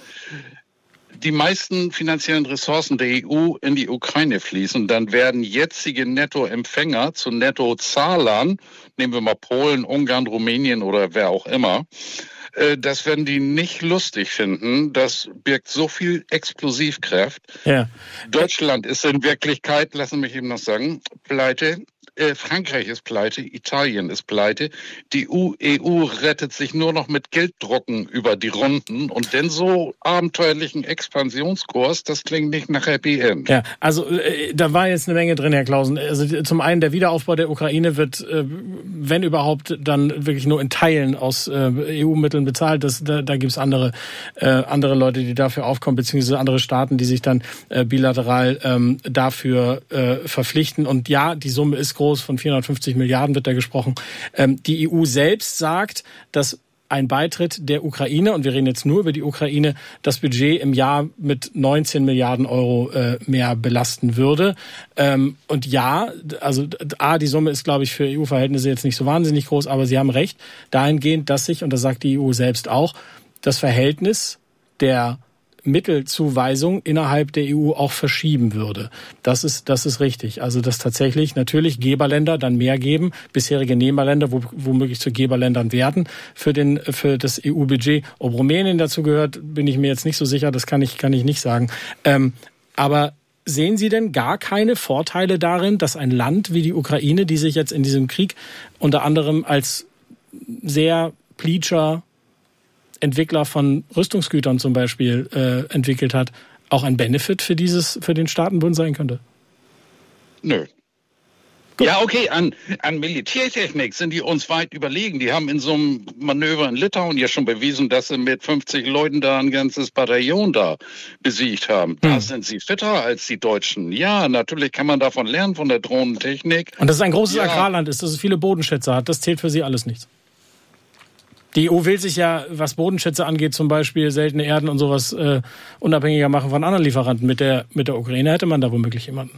die meisten finanziellen Ressourcen der EU in die Ukraine fließen, dann werden jetzige Nettoempfänger zu Nettozahlern, nehmen wir mal Polen, Ungarn, Rumänien oder wer auch immer, das werden die nicht lustig finden. Das birgt so viel Explosivkraft. Ja. Deutschland ist in Wirklichkeit, lassen Sie mich eben noch sagen, pleite. Frankreich ist pleite, Italien ist pleite. Die EU rettet sich nur noch mit Gelddrucken über die Runden und denn so abenteuerlichen Expansionskurs, das klingt nicht nach Happy End. Ja, also da war jetzt eine Menge drin, Herr Clausen. Also zum einen der Wiederaufbau der Ukraine wird, wenn überhaupt, dann wirklich nur in Teilen aus EU-Mitteln bezahlt. Da gibt's andere Leute, die dafür aufkommen, beziehungsweise andere Staaten, die sich dann bilateral dafür verpflichten. Und ja, die Summe ist groß, von 450 Milliarden wird da gesprochen. Die EU selbst sagt, dass ein Beitritt der Ukraine, und wir reden jetzt nur über die Ukraine, das Budget im Jahr mit 19 Milliarden Euro mehr belasten würde. Und ja, also die Summe ist, glaube ich, für EU-Verhältnisse jetzt nicht so wahnsinnig groß, aber Sie haben recht, dahingehend, dass sich, und das sagt die EU selbst auch, das Verhältnis der Mittelzuweisung innerhalb der EU auch verschieben würde. Das ist richtig. Also dass tatsächlich natürlich Geberländer dann mehr geben, bisherige Nehmerländer womöglich zu Geberländern werden für das EU-Budget. Ob Rumänien dazu gehört, bin ich mir jetzt nicht so sicher. Das kann ich nicht sagen. Aber sehen Sie denn gar keine Vorteile darin, dass ein Land wie die Ukraine, die sich jetzt in diesem Krieg unter anderem als sehr pleatscher Entwickler von Rüstungsgütern zum Beispiel entwickelt hat, auch ein Benefit für den Staatenbund sein könnte? Nö. Gut. Ja, okay, an Militärtechnik sind die uns weit überlegen. Die haben in so einem Manöver in Litauen ja schon bewiesen, dass sie mit 50 Leuten da ein ganzes Bataillon da besiegt haben. Da sind sie fitter als die Deutschen. Ja, natürlich kann man davon lernen, von der Drohnentechnik. Und das ist ein großes Agrarland ist, dass es viele Bodenschätze hat. Das zählt für Sie alles nichts. Die EU will sich ja, was Bodenschätze angeht, zum Beispiel seltene Erden und sowas, unabhängiger machen von anderen Lieferanten. Mit der Ukraine hätte man da womöglich jemanden.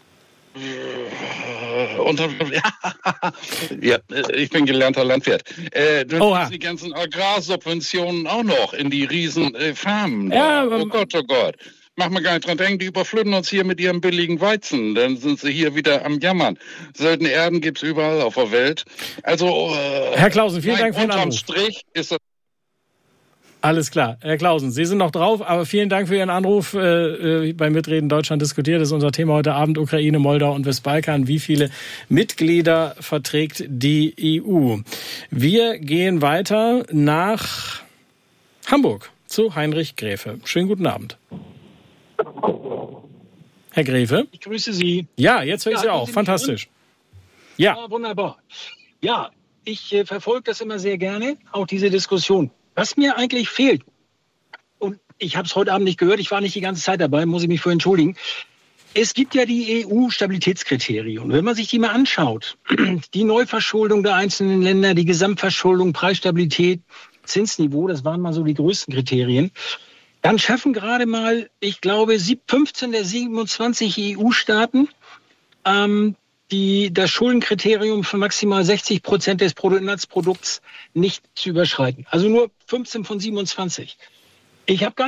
Ja, ich bin gelernter Landwirt. Du hast die ganzen Agrarsubventionen auch noch in die riesen Farmen. Ja, oh Gott, oh Gott. Mach mal gar nicht dran denken, die überfluten uns hier mit ihrem billigen Weizen. Dann sind sie hier wieder am Jammern. Seltene Erden gibt's überall auf der Welt. Also, Herr Clausen, vielen Dank für den Anruf. Unterm Strich ist das... Alles klar. Herr Clausen, Sie sind noch drauf, aber vielen Dank für Ihren Anruf. Beim Mitreden Deutschland diskutiert, das ist unser Thema heute Abend, Ukraine, Moldau und Westbalkan. Wie viele Mitglieder verträgt die EU? Wir gehen weiter nach Hamburg zu Heinrich Gräfe. Schönen guten Abend. Herr Gräfe? Ich grüße Sie. Ja, jetzt höre ich Sie auch. Fantastisch. Ja, wunderbar. Ja, ich verfolge das immer sehr gerne, auch diese Diskussion. Was mir eigentlich fehlt, und ich habe es heute Abend nicht gehört, ich war nicht die ganze Zeit dabei, muss ich mich für entschuldigen. Es gibt ja die EU-Stabilitätskriterien. Wenn man sich die mal anschaut, die Neuverschuldung der einzelnen Länder, die Gesamtverschuldung, Preisstabilität, Zinsniveau, das waren mal so die größten Kriterien, dann schaffen gerade mal, ich glaube, 15 der 27 EU-Staaten das Schuldenkriterium von maximal 60% des Bruttoinlandsprodukts nicht zu überschreiten. Also nur 15 von 27. Ich habe gar